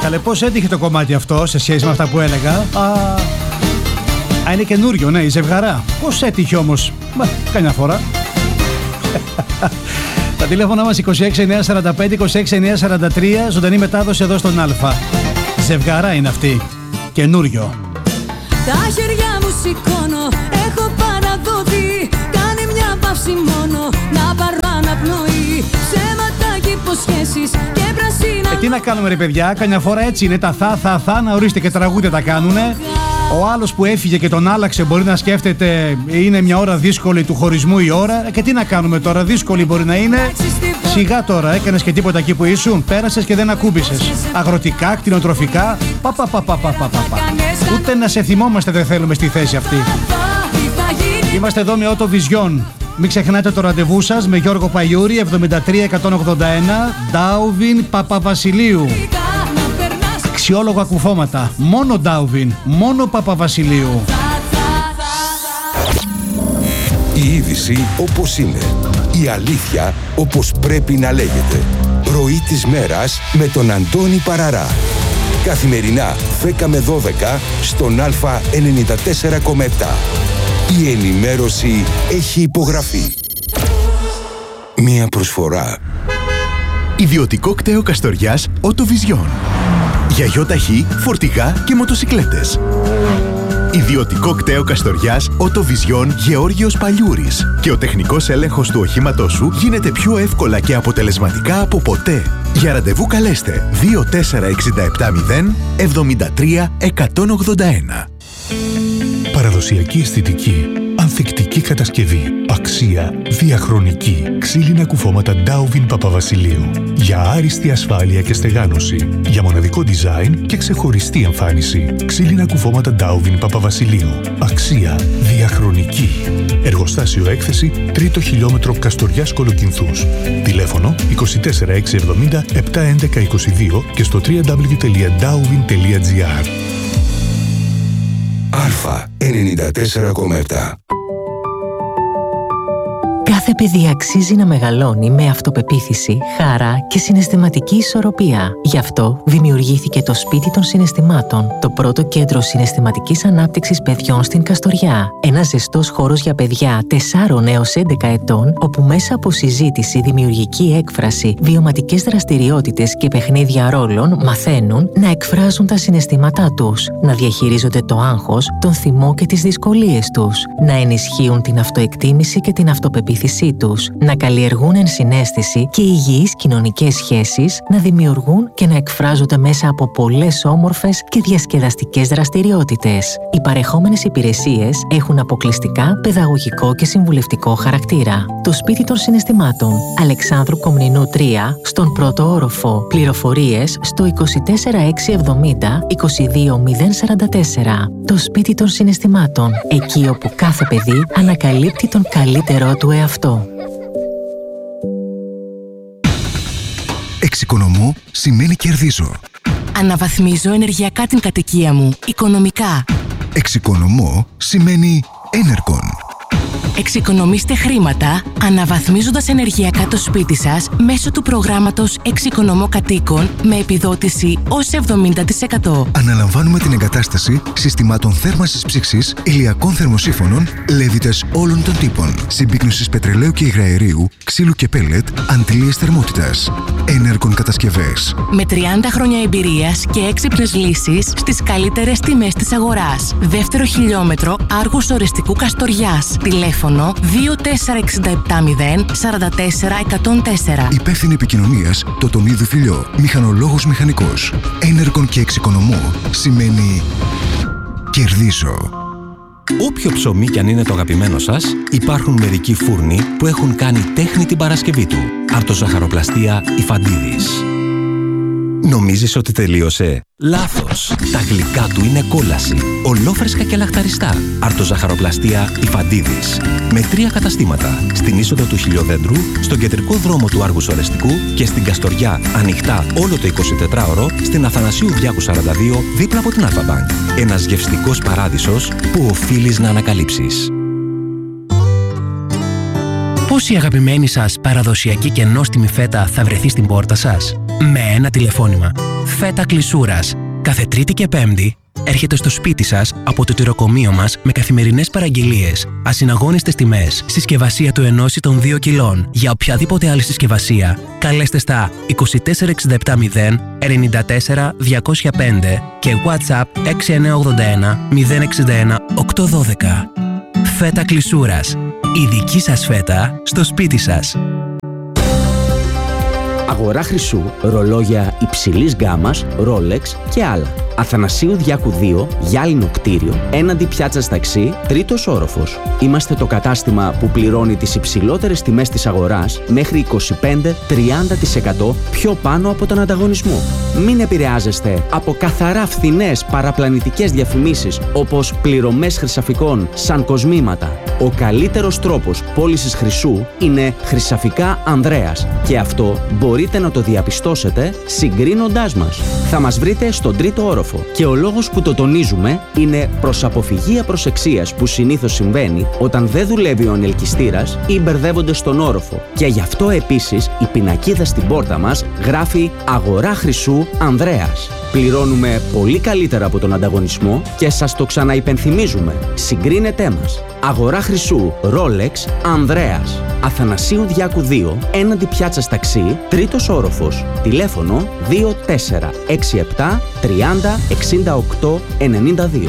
Καλέ, πώς έτυχε το κομμάτι αυτό σε σχέση με αυτά που έλεγα? Είναι καινούριο, ναι, η Ζευγαρά. Πώς έτυχε όμως? Καμιά φορά. Τα τηλέφωνα μας 26945-26943, ζωντανή μετάδοση εδώ στον Α. Ζευγαρά είναι αυτή, καινούριο. Τα χέρια μου σηκώνω, έχω παραδοθεί. Κάνε μια παύση μόνο, να πάρω αναπνοή. Ψέματα και υποσχέσεις και πρασίνα. Τι να κάνουμε ρε παιδιά, καμιά φορά έτσι είναι. Τα θα, να ορίστε και τραγούδια τα κάνουνε. Ο άλλος που έφυγε και τον άλλαξε μπορεί να σκέφτεται είναι μια ώρα δύσκολη του χωρισμού η ώρα. Και τι να κάνουμε τώρα, δύσκολη μπορεί να είναι. Σιγά τώρα, έκανες και τίποτα εκεί που ήσουν? Πέρασες και δεν ακούμπησες. Αγροτικά, κτηνοτροφικά, Ούτε να σε θυμόμαστε δεν θέλουμε στη θέση αυτή. Είμαστε εδώ με Auto Vision. Μην ξεχνάτε το ραντεβού σας με Γιώργο Παϊούρη, 73181, Ντάουβιν Παπαβασιλείου. Αξιόλογα κουφώματα. Μόνο Ντάουβιν, μόνο Παπαβασιλείου. Η είδηση όπως είναι. Η αλήθεια όπως πρέπει να λέγεται. Ροή της μέρας με τον Αντώνη Παραρά. Καθημερινά 10 με 12 στον Α94,7. Η ενημέρωση έχει υπογραφεί. Μία προσφορά. Ιδιωτικό κτέο Καστοριάς Auto Vision. Για γιοταχή, φορτηγά και μοτοσικλέτες. Ιδιωτικό κτέο Καστοριάς Auto Vision Γεώργιος Παλιούρης. Και ο τεχνικός έλεγχος του οχήματός σου γίνεται πιο εύκολα και αποτελεσματικά από ποτέ. Για ραντεβού καλέστε 24670 73 181. Παραδοσιακή αισθητική, ανθεκτική κατασκευή, αξία, διαχρονική. Ξύλινα κουφώματα Ντάουβιν Παπαβασιλείου. Για άριστη ασφάλεια και στεγάνωση. Για μοναδικό design και ξεχωριστή εμφάνιση. Ξύλινα κουφώματα Ντάουβιν Παπαβασιλείου. Αξία, διαχρονική. Εργοστάσιο έκθεση 3ο χιλιόμετρο Καστοριάς Κολοκυνθούς. Τηλέφωνο 24670 71122 και στο www.dauvin.gr. Α94,7. Κάθε παιδί αξίζει να μεγαλώνει με αυτοπεποίθηση, χαρά και συναισθηματική ισορροπία. Γι' αυτό δημιουργήθηκε το Σπίτι των Συναισθημάτων, το πρώτο κέντρο συναισθηματικής ανάπτυξης παιδιών στην Καστοριά. Ένας ζεστός χώρος για παιδιά 4 έως 11 ετών, όπου μέσα από συζήτηση, δημιουργική έκφραση, βιωματικές δραστηριότητες και παιχνίδια ρόλων μαθαίνουν να εκφράζουν τα συναισθήματά τους, να διαχειρίζονται το άγχος, τον θυμό και τις δυσκολίες τους, να ενισχύουν την αυτοεκτίμηση και την αυτοπεποίθηση τους, να καλλιεργούν ενσυναίσθηση και υγιείς κοινωνικές σχέσεις, να δημιουργούν και να εκφράζονται μέσα από πολλές όμορφες και διασκεδαστικές δραστηριότητες. Οι παρεχόμενες υπηρεσίες έχουν αποκλειστικά παιδαγωγικό και συμβουλευτικό χαρακτήρα. Το Σπίτι των Συναισθημάτων, Αλεξάνδρου Κομνηνού 3, στον πρώτο όροφο. Πληροφορίες στο 24670 22044. Το Σπίτι των Συναισθημάτων, εκεί όπου κάθε παιδί ανακαλύπτει τον καλύτερό του εαυτό. Εξοικονομώ σημαίνει κερδίζω. Αναβαθμίζω ενεργειακά την κατοικία μου, οικονομικά. Εξοικονομώ σημαίνει Enercon. Εξοικονομήστε χρήματα αναβαθμίζοντας ενεργειακά το σπίτι σας μέσω του προγράμματος Εξοικονομώ Κατοίκων με επιδότηση ως 70%. Αναλαμβάνουμε την εγκατάσταση συστημάτων θέρμανσης ψήξης, ηλιακών θερμοσύφωνων, λέβητες όλων των τύπων, συμπίκνωσης πετρελαίου και υγραερίου, ξύλου και πέλετ, αντλίες θερμότητας. Enercon κατασκευές. Με 30 χρόνια εμπειρίας και έξυπνες λύσεις στις καλύτερες τιμές της αγοράς. Δεύτερο χιλιόμετρο Άργους Ορεστικού Καστοριάς. Τηλέφωνο 24670 44 104. Υπεύθυνη επικοινωνίας το Τονίδου Φιλιό. Μηχανολόγος μηχανικός. Enercon και εξοικονομώ σημαίνει κερδίζω. Όποιο ψωμί κι αν είναι το αγαπημένο σας, υπάρχουν μερικοί φούρνοι που έχουν κάνει τέχνη την Παρασκευή του. Αρτοζαχαροπλαστεία Ιφαντίδης. Νομίζεις ότι τελείωσε? Λάθος! Τα γλυκά του είναι κόλαση. Ολόφρεσκα και λαχταριστά. Αρτοζαχαροπλαστεία Ιφαντίδης. Με 3 καταστήματα. Στην είσοδο του Χιλιοδέντρου, στον κεντρικό δρόμο του Άργους Ορεστικού και στην Καστοριά ανοιχτά όλο το 24ωρο στην Αθανασίου Διάκου 42 δίπλα από την Αλφα-Μπανκ. Ένας γευστικός παράδεισος που οφείλεις να ανακαλύψεις. Πόση αγαπημένη σας παραδοσιακή και νόστιμη φέτα θα βρεθεί στην πόρτα σας? Με ένα τηλεφώνημα. Φέτα κλεισούρας. Κάθε Τρίτη και Πέμπτη έρχεται στο σπίτι σας από το τυροκομείο μας με καθημερινές παραγγελίες, ασυναγώνιστες τιμές, συσκευασία του 1 ή των 2 κιλών. Για οποιαδήποτε άλλη συσκευασία, καλέστε στα 24770 94 205 και WhatsApp 6981 061 812. Φέτα κλεισούρας. Η δική σας φέτα στο σπίτι σας. Αγορά χρυσού, ρολόγια υψηλής γκάμας, Rolex και άλλα. Αθανασίου Διάκου 2, γυάλινο κτίριο, έναντι πιάτσας ταξί, 3ος όροφος. Είμαστε το κατάστημα που πληρώνει τις υψηλότερες τιμές της αγοράς μέχρι 25-30% πιο πάνω από τον ανταγωνισμό. Μην επηρεάζεστε από καθαρά φθηνές παραπλανητικές διαφημίσεις όπως πληρωμές χρυσαφικών σαν κοσμήματα. Ο καλύτερος τρόπος πώλησης χρυσού είναι Χρυσαφικά Ανδρέας και αυτό μπορείτε να το διαπιστώσετε συγκρίνοντάς μας. Θα μας βρείτε στον 3ο όροφο και ο λόγος που το τονίζουμε είναι προς αποφυγή απροσεξίας που συνήθως συμβαίνει όταν δεν δουλεύει ο ανελκυστήρας ή μπερδεύονται στον όροφο. Και γι' αυτό επίσης η πινακίδα στην πόρτα μας γράφει «Αγορά χρυσού Ανδρέας». Πληρώνουμε πολύ καλύτερα από τον ανταγωνισμό και σας το ξαναυπενθυμίζουμε. Συγκρίνετέ μας. Αγορά χρυσού Rolex Ανδρέας. Αθανασίου Διάκου 2, έναντι πιάτσας ταξί, 3ος όροφος. Τηλέφωνο 2467 30 68 92.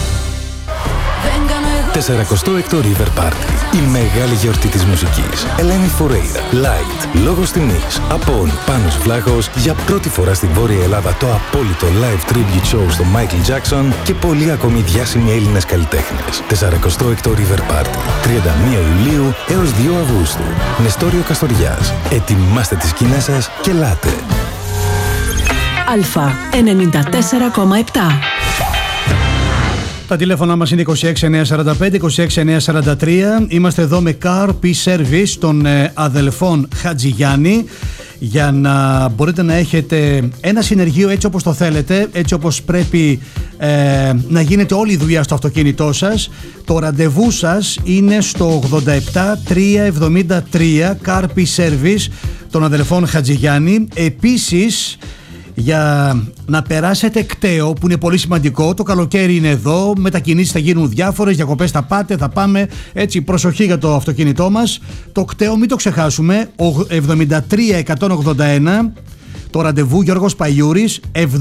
46ο River Party. Η μεγάλη γιορτή της μουσικής. Ελένη Φουρέιρα, Light, Λόγος Τιμής, Απόν, Πάνος Βλάχος, για πρώτη φορά στην Βόρεια Ελλάδα το απόλυτο live tribute show στο Michael Jackson και πολλοί ακόμη διάσημοι Έλληνες καλλιτέχνες. 46ο River Party. 31 Ιουλίου έως 2 Αυγούστου. Νεστόριο Καστοριάς. Ετοιμάστε τις σκηνές σας και ελάτε. Αλφα 94,7. Τα τηλέφωνά μας είναι 26945, 26943. Είμαστε εδώ με Car P-Service των αδελφών Χατζηγιάννη για να μπορείτε να έχετε ένα συνεργείο έτσι όπως το θέλετε, έτσι όπως πρέπει να γίνεται όλη η δουλειά στο αυτοκίνητό σας. Το ραντεβού σας είναι στο 87373 Car P-Service των αδελφών Χατζηγιάννη. Επίσης, για να περάσετε κταίο, που είναι πολύ σημαντικό, το καλοκαίρι είναι εδώ, μετακινήσεις θα γίνουν διάφορες, διακοπές θα πάτε, θα πάμε, έτσι προσοχή για το αυτοκίνητό μας. Το κταίο μην το ξεχάσουμε, 73181, το ραντεβού Γιώργος Παϊούρης,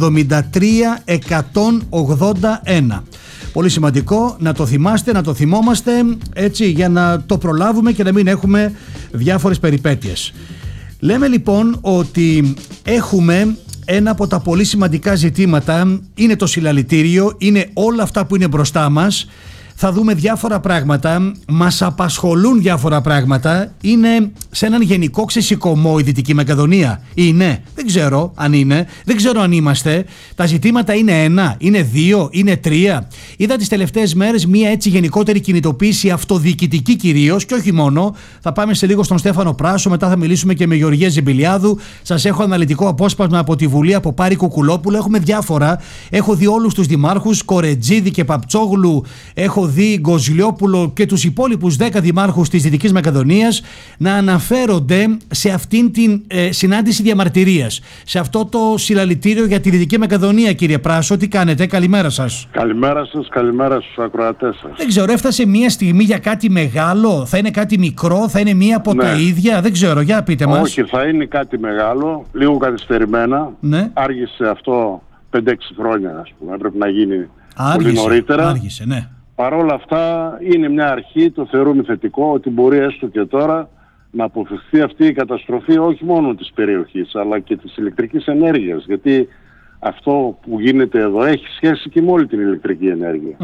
73181. Πολύ σημαντικό να το θυμάστε, να το θυμόμαστε, έτσι, για να το προλάβουμε και να μην έχουμε διάφορες περιπέτειες. Λέμε λοιπόν ότι έχουμε ένα από τα πολύ σημαντικά ζητήματα, είναι το συλλαλητήριο, είναι όλα αυτά που είναι μπροστά μας. Θα δούμε διάφορα πράγματα, μας απασχολούν διάφορα πράγματα. Είναι σε έναν γενικό ξεσηκωμό η Δυτική Μακεδονία. Είναι, δεν ξέρω αν είναι, δεν ξέρω αν είμαστε. Τα ζητήματα είναι 1, είναι 2, είναι 3. Είδα τις τελευταίες μέρες μία έτσι γενικότερη κινητοποίηση, αυτοδιοικητική κυρίως και όχι μόνο. Θα πάμε σε λίγο στον Στέφανο Πράσο, μετά θα μιλήσουμε και με Γεωργία Ζεμπιλιάδου. Σας έχω αναλυτικό απόσπασμα από τη Βουλή, από Πάρη Κουκουλόπουλο. Έχουμε διάφορα. Έχω δει όλους τους δημάρχους, Κορετζίδη και Παπτσόγλου. Έχω δει Γκοζιλιόπουλο και τους υπόλοιπους 10 δημάρχους της Δυτικής Μακεδονίας να αναφέρονται σε αυτήν την συνάντηση διαμαρτυρίας, σε αυτό το συλλαλητήριο για τη Δυτική Μακεδονία. Κύριε Πράσο, τι κάνετε? Καλημέρα σας. Καλημέρα σας, καλημέρα στους ακροατές σας. Δεν ξέρω, έφτασε μια στιγμή για κάτι μεγάλο, θα είναι κάτι μικρό, θα είναι μία από τα ίδια, δεν ξέρω, για πείτε μας. Όχι, θα είναι κάτι μεγάλο, λίγο καθυστερημένα. Ναι. Άργησε αυτό 5-6 χρόνια, ας πούμε, έπρεπε να γίνει πολύ νωρίτερα. Άργησε, ναι. Παρ' όλα αυτά είναι μια αρχή, το θεωρούμε θετικό, ότι μπορεί έστω και τώρα να αποφευχθεί αυτή η καταστροφή όχι μόνο της περιοχής αλλά και της ηλεκτρικής ενέργειας, γιατί αυτό που γίνεται εδώ έχει σχέση και με όλη την ηλεκτρική ενέργεια.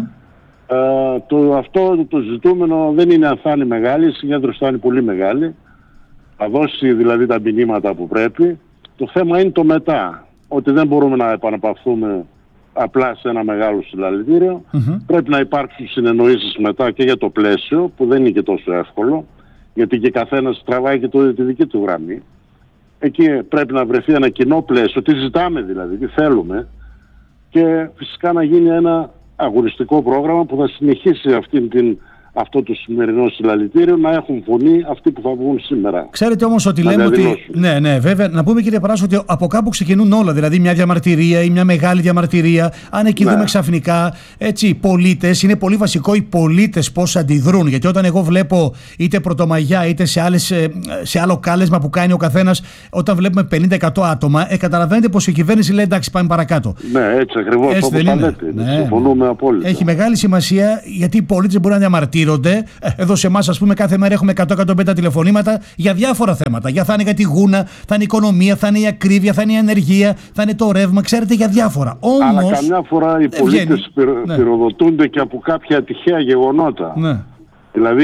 Αυτό το ζητούμενο δεν είναι αν θα είναι μεγάλη, η συγκέντρωση θα είναι πολύ μεγάλη, θα δώσει δηλαδή τα μηνύματα που πρέπει. Το θέμα είναι το μετά, ότι δεν μπορούμε να επαναπαυθούμε απλά σε ένα μεγάλο συλλαλητήριο. Πρέπει να υπάρξουν συνεννοήσεις μετά και για το πλαίσιο, που δεν είναι και τόσο εύκολο, γιατί και καθένας τραβάει και τη δική του γραμμή. Εκεί πρέπει να βρεθεί ένα κοινό πλαίσιο, τι ζητάμε δηλαδή, τι θέλουμε, και φυσικά να γίνει ένα αγωνιστικό πρόγραμμα που θα συνεχίσει αυτήν την αυτό το σημερινό συλλαλητήριο, να έχουν φωνή αυτοί που θα βγουν σήμερα. Ξέρετε όμως ότι λέμε ότι. Ναι, βέβαια, να πούμε κύριε Παράσο ότι από κάπου ξεκινούν όλα. Δηλαδή, μια διαμαρτυρία ή μια μεγάλη διαμαρτυρία, αν εκεί δούμε ξαφνικά οι πολίτες, είναι πολύ βασικό οι πολίτες πώς αντιδρούν. Γιατί όταν εγώ βλέπω είτε Πρωτομαγιά είτε σε άλλο κάλεσμα που κάνει ο καθένας, όταν βλέπουμε 50-100 άτομα, καταλαβαίνετε πως η κυβέρνηση λέει εντάξει, πάμε παρακάτω. Ναι, έτσι ακριβώς όπως τα λέτε. Συμφωνούμε απόλυτα. Έχει μεγάλη σημασία γιατί οι πολίτες μπορούν να διαμαρτύρονται. Εδώ σε εμάς, ας πούμε, κάθε μέρα έχουμε 100-150 τηλεφωνήματα για διάφορα θέματα. Θα είναι για τη γούνα, θα είναι η οικονομία, θα είναι η ακρίβεια, θα είναι η ανεργία, θα είναι το ρεύμα, ξέρετε, για διάφορα. Όμως, αλλά καμιά φορά οι πολίτες πυροδοτούνται και από κάποια τυχαία γεγονότα. Ναι. Δηλαδή,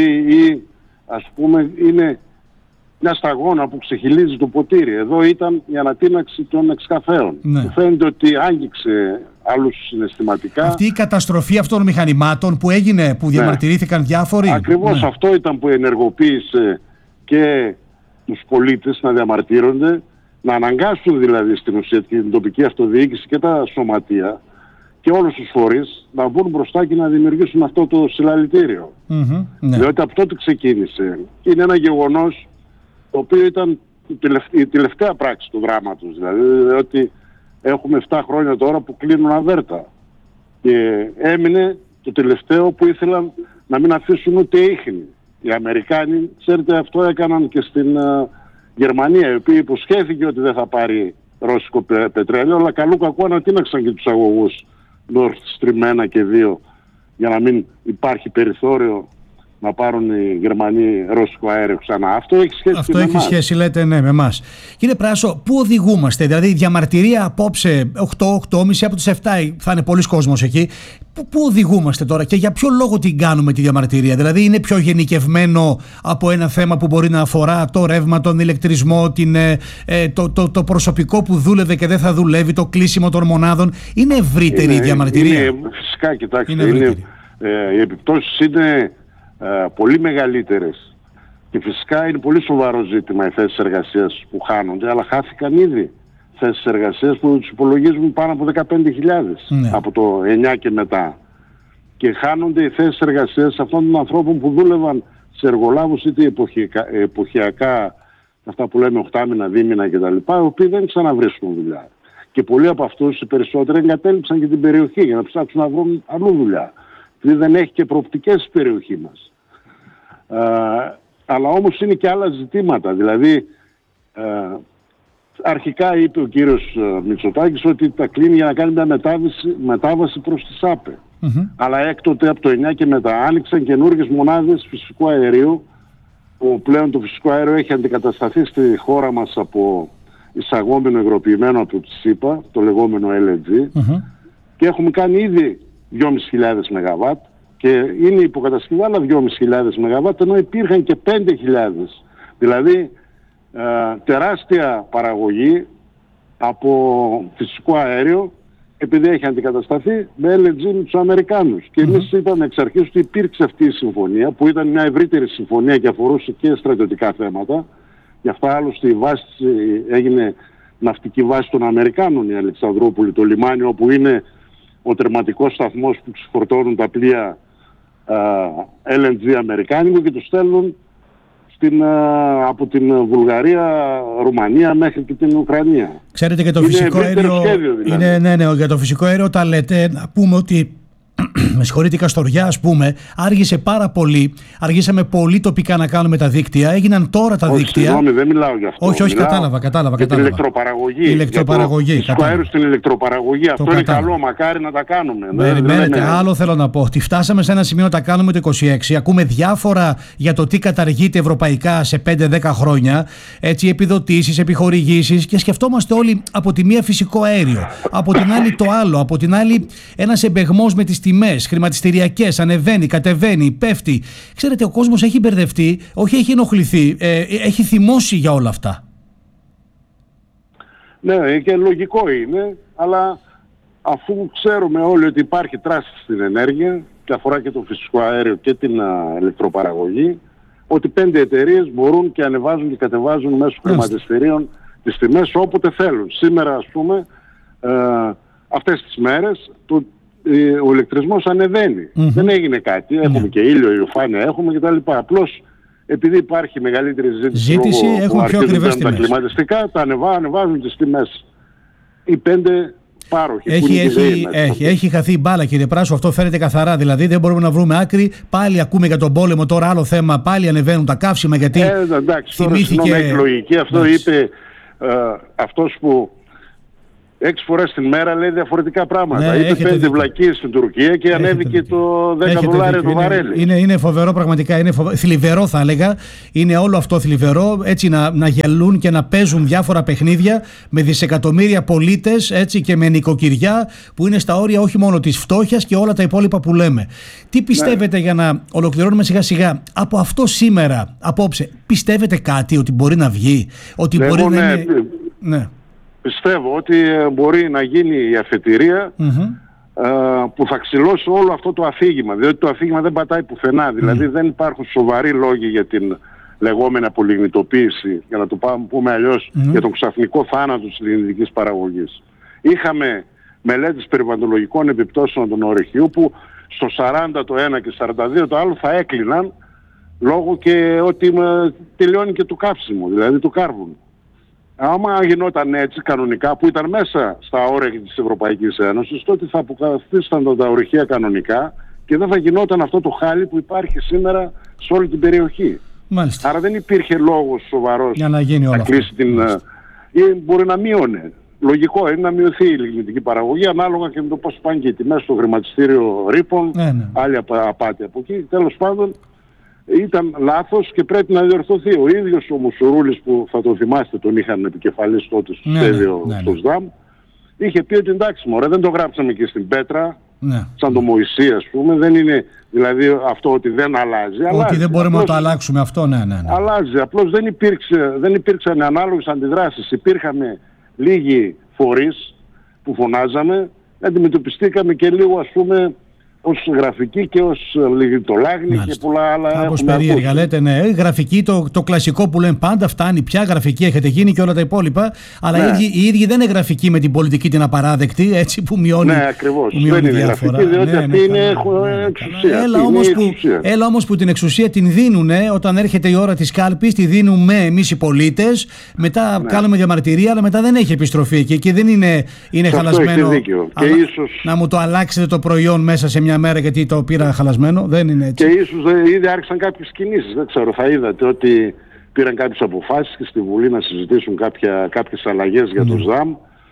ας πούμε, είναι μια σταγόνα που ξεχυλίζει το ποτήρι. Εδώ ήταν η ανατείναξη των εξκαφέων. Ναι. Μου φαίνεται ότι άγγιξε άλλους συναισθηματικά. Αυτή η καταστροφή αυτών των μηχανημάτων που έγινε, που διαμαρτυρήθηκαν διάφοροι. Ακριβώς αυτό ήταν που ενεργοποίησε και τους πολίτες να διαμαρτύρονται, να αναγκάσουν δηλαδή στην ουσία την τοπική αυτοδιοίκηση και τα σωματεία και όλους τους φορείς να βγουν μπροστά και να δημιουργήσουν αυτό το συλλαλητήριο. Ναι. Διότι από τότε ξεκίνησε. Είναι ένα γεγονός το οποίο ήταν η τελευταία πράξη του δράματος. Δηλαδή ότι έχουμε 7 χρόνια τώρα που κλείνουν αβέρτα. Και έμεινε το τελευταίο που ήθελαν να μην αφήσουν ούτε ίχνη. Οι Αμερικάνοι, ξέρετε, αυτό έκαναν και στην Γερμανία, η οποία υποσχέθηκε ότι δεν θα πάρει ρώσικο πετρέλαιο, αλλά καλού κακού ανατείναξαν και τους αγωγούς Nord Stream 1 και 2 για να μην υπάρχει περιθώριο να πάρουν οι Γερμανοί ρώσικο αέριο ξανά. Αυτό έχει σχέση αυτό έχει σχέση, λέτε, ναι, με εμάς. Κύριε Πράσο, πού οδηγούμαστε? Δηλαδή η διαμαρτυρία απόψε 8-8.30 από τις 7 θα είναι πολλοί κόσμος εκεί. Πού οδηγούμαστε τώρα και για ποιο λόγο την κάνουμε τη διαμαρτυρία? Δηλαδή είναι πιο γενικευμένο από ένα θέμα που μπορεί να αφορά το ρεύμα, τον ηλεκτρισμό, το προσωπικό που δούλευε και δεν θα δουλεύει, το κλείσιμο των μονάδων? Είναι ευρύτερη η διαμαρτυρία? Είναι, φυσικά, κοιτάξτε, οι επιπτώσεις είναι πολύ μεγαλύτερες και φυσικά είναι πολύ σοβαρό ζήτημα οι θέσεις εργασίας που χάνονται, αλλά χάθηκαν ήδη θέσεις εργασίας που τους υπολογίζουν πάνω από 15.000 από το 9 και μετά, και χάνονται οι θέσεις εργασίας αυτών των ανθρώπων που δούλευαν σε εργολάβους είτε εποχιακά, αυτά που λέμε 8 μήνα, 2 μήνα κτλ, οι οποίοι δεν ξαναβρίσκουν δουλειά, και πολλοί από αυτούς οι περισσότεροι εγκατέλειψαν και την περιοχή για να ψάξουν να βρουν αλλού δουλειά. Δηλαδή δεν έχει και προοπτικές η περιοχή μας. Αλλά όμως είναι και άλλα ζητήματα. Δηλαδή αρχικά είπε ο κύριος Μητσοτάκης ότι τα κλείνει για να κάνει μια μετάβαση προς τη ΣΑΠΕ. Αλλά έκτοτε από το 9 και μετά άνοιξαν καινούργιες μονάδες φυσικού αερίου, που πλέον το φυσικό αέριο έχει αντικατασταθεί στη χώρα μας από εισαγόμενο υγροποιημένο από τη ΣΥΠΑ, το λεγόμενο LNG, και έχουμε κάνει ήδη 2.500 ΜΒ και είναι υποκατασκευή άλλα 2.500 ΜΒ, ενώ υπήρχαν και 5.000. Δηλαδή τεράστια παραγωγή από φυσικό αέριο, επειδή έχει αντικατασταθεί με LNG με τους Αμερικάνους. Και εμείς είπαμε εξ αρχής ότι υπήρξε αυτή η συμφωνία, που ήταν μια ευρύτερη συμφωνία και αφορούσε και στρατιωτικά θέματα. Γι' αυτά άλλωστε η βάση έγινε ναυτική βάση των Αμερικάνων, η Αλεξανδρούπολη, το λιμάνι όπου είναι ο τερματικός σταθμός που ξεφορτώνουν τα πλοία LNG αμερικάνικο και τους στέλνουν από την Βουλγαρία, Ρουμανία μέχρι και την Ουκρανία. Ξέρετε, και το φυσικό αέριο δηλαδή. Ναι, για το φυσικό αέριο τα λέτε, να πούμε ότι με συγχωρείτε, η Καστοριά, ας πούμε, άργησε πάρα πολύ. Αργήσαμε πολύ τοπικά να κάνουμε τα δίκτυα. Έγιναν τώρα τα δίκτυα. Συγγνώμη, δεν μιλάω για αυτό. Όχι, κατάλαβα. Για την ηλεκτροπαραγωγή. Για το αέριο στην ηλεκτροπαραγωγή. Αυτό είναι καλό, μακάρι να τα κάνουμε. Περιμένετε, άλλο θέλω να πω. Ότι φτάσαμε σε ένα σημείο να τα κάνουμε το 26. Ακούμε διάφορα για το τι καταργείται ευρωπαϊκά σε 5-10 χρόνια. Έτσι, επιδοτήσεις, επιχορηγήσεις, και σκεφτόμαστε όλοι από τη μία φυσικό αέριο, από την άλλη το άλλο, από την άλλη ένας εμπεγμός με τις τιμές χρηματιστηριακές, ανεβαίνει, κατεβαίνει, πέφτει. Ξέρετε, ο κόσμος έχει μπερδευτεί, όχι έχει ενοχληθεί, έχει θυμώσει για όλα αυτά. Ναι, και λογικό είναι, αλλά αφού ξέρουμε όλοι ότι υπάρχει τράση στην ενέργεια και αφορά και το φυσικό αέριο και την ηλεκτροπαραγωγή, ότι 5 εταιρείες μπορούν και ανεβάζουν και κατεβάζουν μέσω χρηματιστηρίων τις τιμές όποτε θέλουν. Σήμερα, ας πούμε, αυτές τις μέρες, ο ηλεκτρισμός ανεβαίνει. Δεν έγινε κάτι. Έχουμε και ήλιο, ηλιοφάνεια έχουμε κτλ. Απλώς επειδή υπάρχει μεγαλύτερη ζήτηση έχουν πιο ακριβές τιμές. Τα κλιματιστικά τα ανεβάζουν τις τιμές. Οι 5 πάροχοι. Έχει χαθεί η μπάλα, κύριε Πράσο, αυτό φαίνεται καθαρά. Δηλαδή δεν μπορούμε να βρούμε άκρη. Πάλι ακούμε για τον πόλεμο, τώρα άλλο θέμα. Πάλι ανεβαίνουν τα καύσιμα γιατί. Εντάξει, τώρα συγγνώμη, εκλογική. Αυτό είπε αυτός που 6 φορές την μέρα λέει διαφορετικά πράγματα. Είπε 5 βλακίες στην Τουρκία και ανέβηκε το $10 το βαρέλι. Είναι φοβερό πραγματικά. Είναι θλιβερό θα έλεγα. Είναι όλο αυτό θλιβερό. Έτσι να γελούν και να παίζουν διάφορα παιχνίδια με δισεκατομμύρια πολίτες και με νοικοκυριά που είναι στα όρια όχι μόνο της φτώχειας και όλα τα υπόλοιπα που λέμε. Τι πιστεύετε, για να ολοκληρώνουμε σιγά σιγά, από αυτό σήμερα, απόψε, πιστεύετε κάτι ότι μπορεί να βγει, ότι μπορεί να είναι. Ναι. Πιστεύω ότι μπορεί να γίνει η αφετηρία που θα ξυλώσει όλο αυτό το αφήγημα, διότι το αφήγημα δεν πατάει πουθενά. Δηλαδή δεν υπάρχουν σοβαροί λόγοι για την λεγόμενη απολιγνητοποίηση, για να το πούμε αλλιώς, για τον ξαφνικό θάνατο της ελληνικής παραγωγής. Είχαμε μελέτες περιβαλλοντολογικών επιπτώσεων των ορυχείου που στο 40 το ένα και 42 το άλλο θα έκλειναν λόγω και ότι τελειώνει και το καύσιμο, δηλαδή το κάρβουνο. Άμα γινόταν έτσι κανονικά, που ήταν μέσα στα όρια της Ευρωπαϊκής Ένωσης, τότε θα αποκαθίστανταν τα ορυχεία κανονικά και δεν θα γινόταν αυτό το χάλι που υπάρχει σήμερα σε όλη την περιοχή. Μάλιστα. Άρα δεν υπήρχε λόγος σοβαρός για να γίνει όλο κλείσει την. Ή μπορεί να μείωνε. Λογικό είναι να μειωθεί η λιγνητική παραγωγή ανάλογα και με το πώς πάνε και οι τιμές στο χρηματιστήριο ρήπων, άλλη απάτη από εκεί. Τέλος πάντων, ήταν λάθος και πρέπει να διορθωθεί. Ο ίδιος ο Μουσουρούλης, που θα τον θυμάστε, τον είχαν επικεφαλής τότε στο σχέδιο στο ΣΔΑΜ, είχε πει ότι εντάξει μωρέ, δεν το γράψαμε και στην πέτρα, σαν το Μωυσή ας πούμε, δεν είναι δηλαδή αυτό ότι δεν αλλάζει. Ότι δεν μπορούμε απλώς να το αλλάξουμε αυτό, αλλάζει, απλώς δεν υπήρξαν ανάλογες αντιδράσεις. Υπήρχαν λίγοι φορείς που φωνάζαμε, αντιμετωπιστήκαμε και λίγο ας πούμε ως γραφική και ως λιγνητολάγνη και πολλά άλλα. Κάπως περίεργα λέτε, ναι. Γραφική, το κλασικό που λένε πάντα, φτάνει πια, γραφική έχετε γίνει και όλα τα υπόλοιπα. Αλλά οι ίδιοι δεν είναι γραφικοί με την πολιτική την απαράδεκτη, έτσι που μειώνει. Ναι, ακριβώς. Δεν είναι γραφική, διότι αυτή είναι εξουσία. Έλα όμως που την εξουσία την δίνουν όταν έρχεται η ώρα της κάλπης, τη δίνουμε εμείς οι πολίτες. Μετά κάνουμε διαμαρτυρία, αλλά μετά δεν έχει επιστροφή και δεν είναι χαλασμένο. Να μου το αλλάξετε το προϊόν μέσα σε μια μέρα γιατί το πήρα χαλασμένο, δεν είναι έτσι. Και ίσως ήδη άρχισαν κάποιες κινήσεις, δεν ξέρω, θα είδατε ότι πήραν κάποιες αποφάσεις και στη Βουλή να συζητήσουν κάποιες αλλαγές για το ΣΔΑΜ.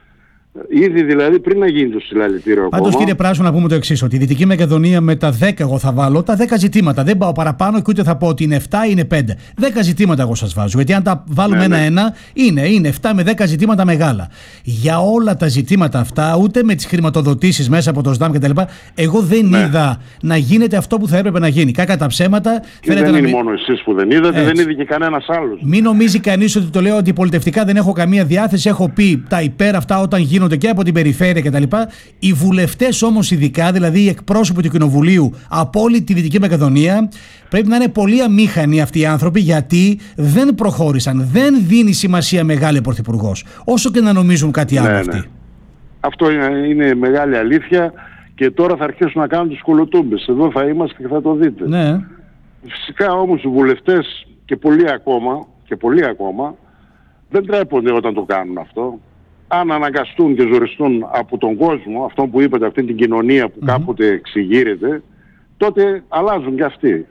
Ήδη δηλαδή πριν να γίνει το συλλαλητήριο ακόμα. Πάντως κύριε Πράσο, να πούμε το εξής, ότι η Δυτική Μακεδονία με τα 10 εγώ θα βάλω, τα 10 ζητήματα, δεν πάω παραπάνω και ούτε θα πω ότι είναι 7 ή είναι 5. 10 ζητήματα εγώ σας βάζω, γιατί αν τα βάλουμε ένα-ένα, είναι 7 με 10 ζητήματα μεγάλα. Για όλα τα ζητήματα αυτά, ούτε με τις χρηματοδοτήσεις μέσα από το ΣΔΑΜ κτλ. Εγώ δεν είδα να γίνεται αυτό που θα έπρεπε να γίνει. Κακά τα ψέματα. Και δεν είναι μόνο εσείς που δεν είδατε, δεν είδε και κανένας άλλος. Μην νομίζει κανείς ότι το λέω αντιπολιτευτικά, δεν έχω καμία διάθεση. Έχω πει τα υπέρ αυτά όταν γίνονται και από την περιφέρεια κτλ. Οι βουλευτές όμως, ειδικά, δηλαδή οι εκπρόσωποι του Κοινοβουλίου από όλη τη Δυτική Μακεδονία, πρέπει να είναι πολύ αμήχανοι αυτοί οι άνθρωποι, γιατί δεν προχώρησαν. Δεν δίνει σημασία μεγάλη πρωθυπουργός, όσο και να νομίζουν κάτι άλλο αυτοί. Αυτό είναι μεγάλη αλήθεια και τώρα θα αρχίσουν να κάνουν τις κολοτούμπες. Εδώ θα είμαστε και θα το δείτε. Ναι. Φυσικά όμως οι βουλευτές και πολλοί ακόμα δεν τρέπονται όταν το κάνουν αυτό. Αν αναγκαστούν και ζοριστούν από τον κόσμο, αυτό που είπατε, αυτή την κοινωνία που κάποτε εξηγείρεται, τότε αλλάζουν και αυτοί.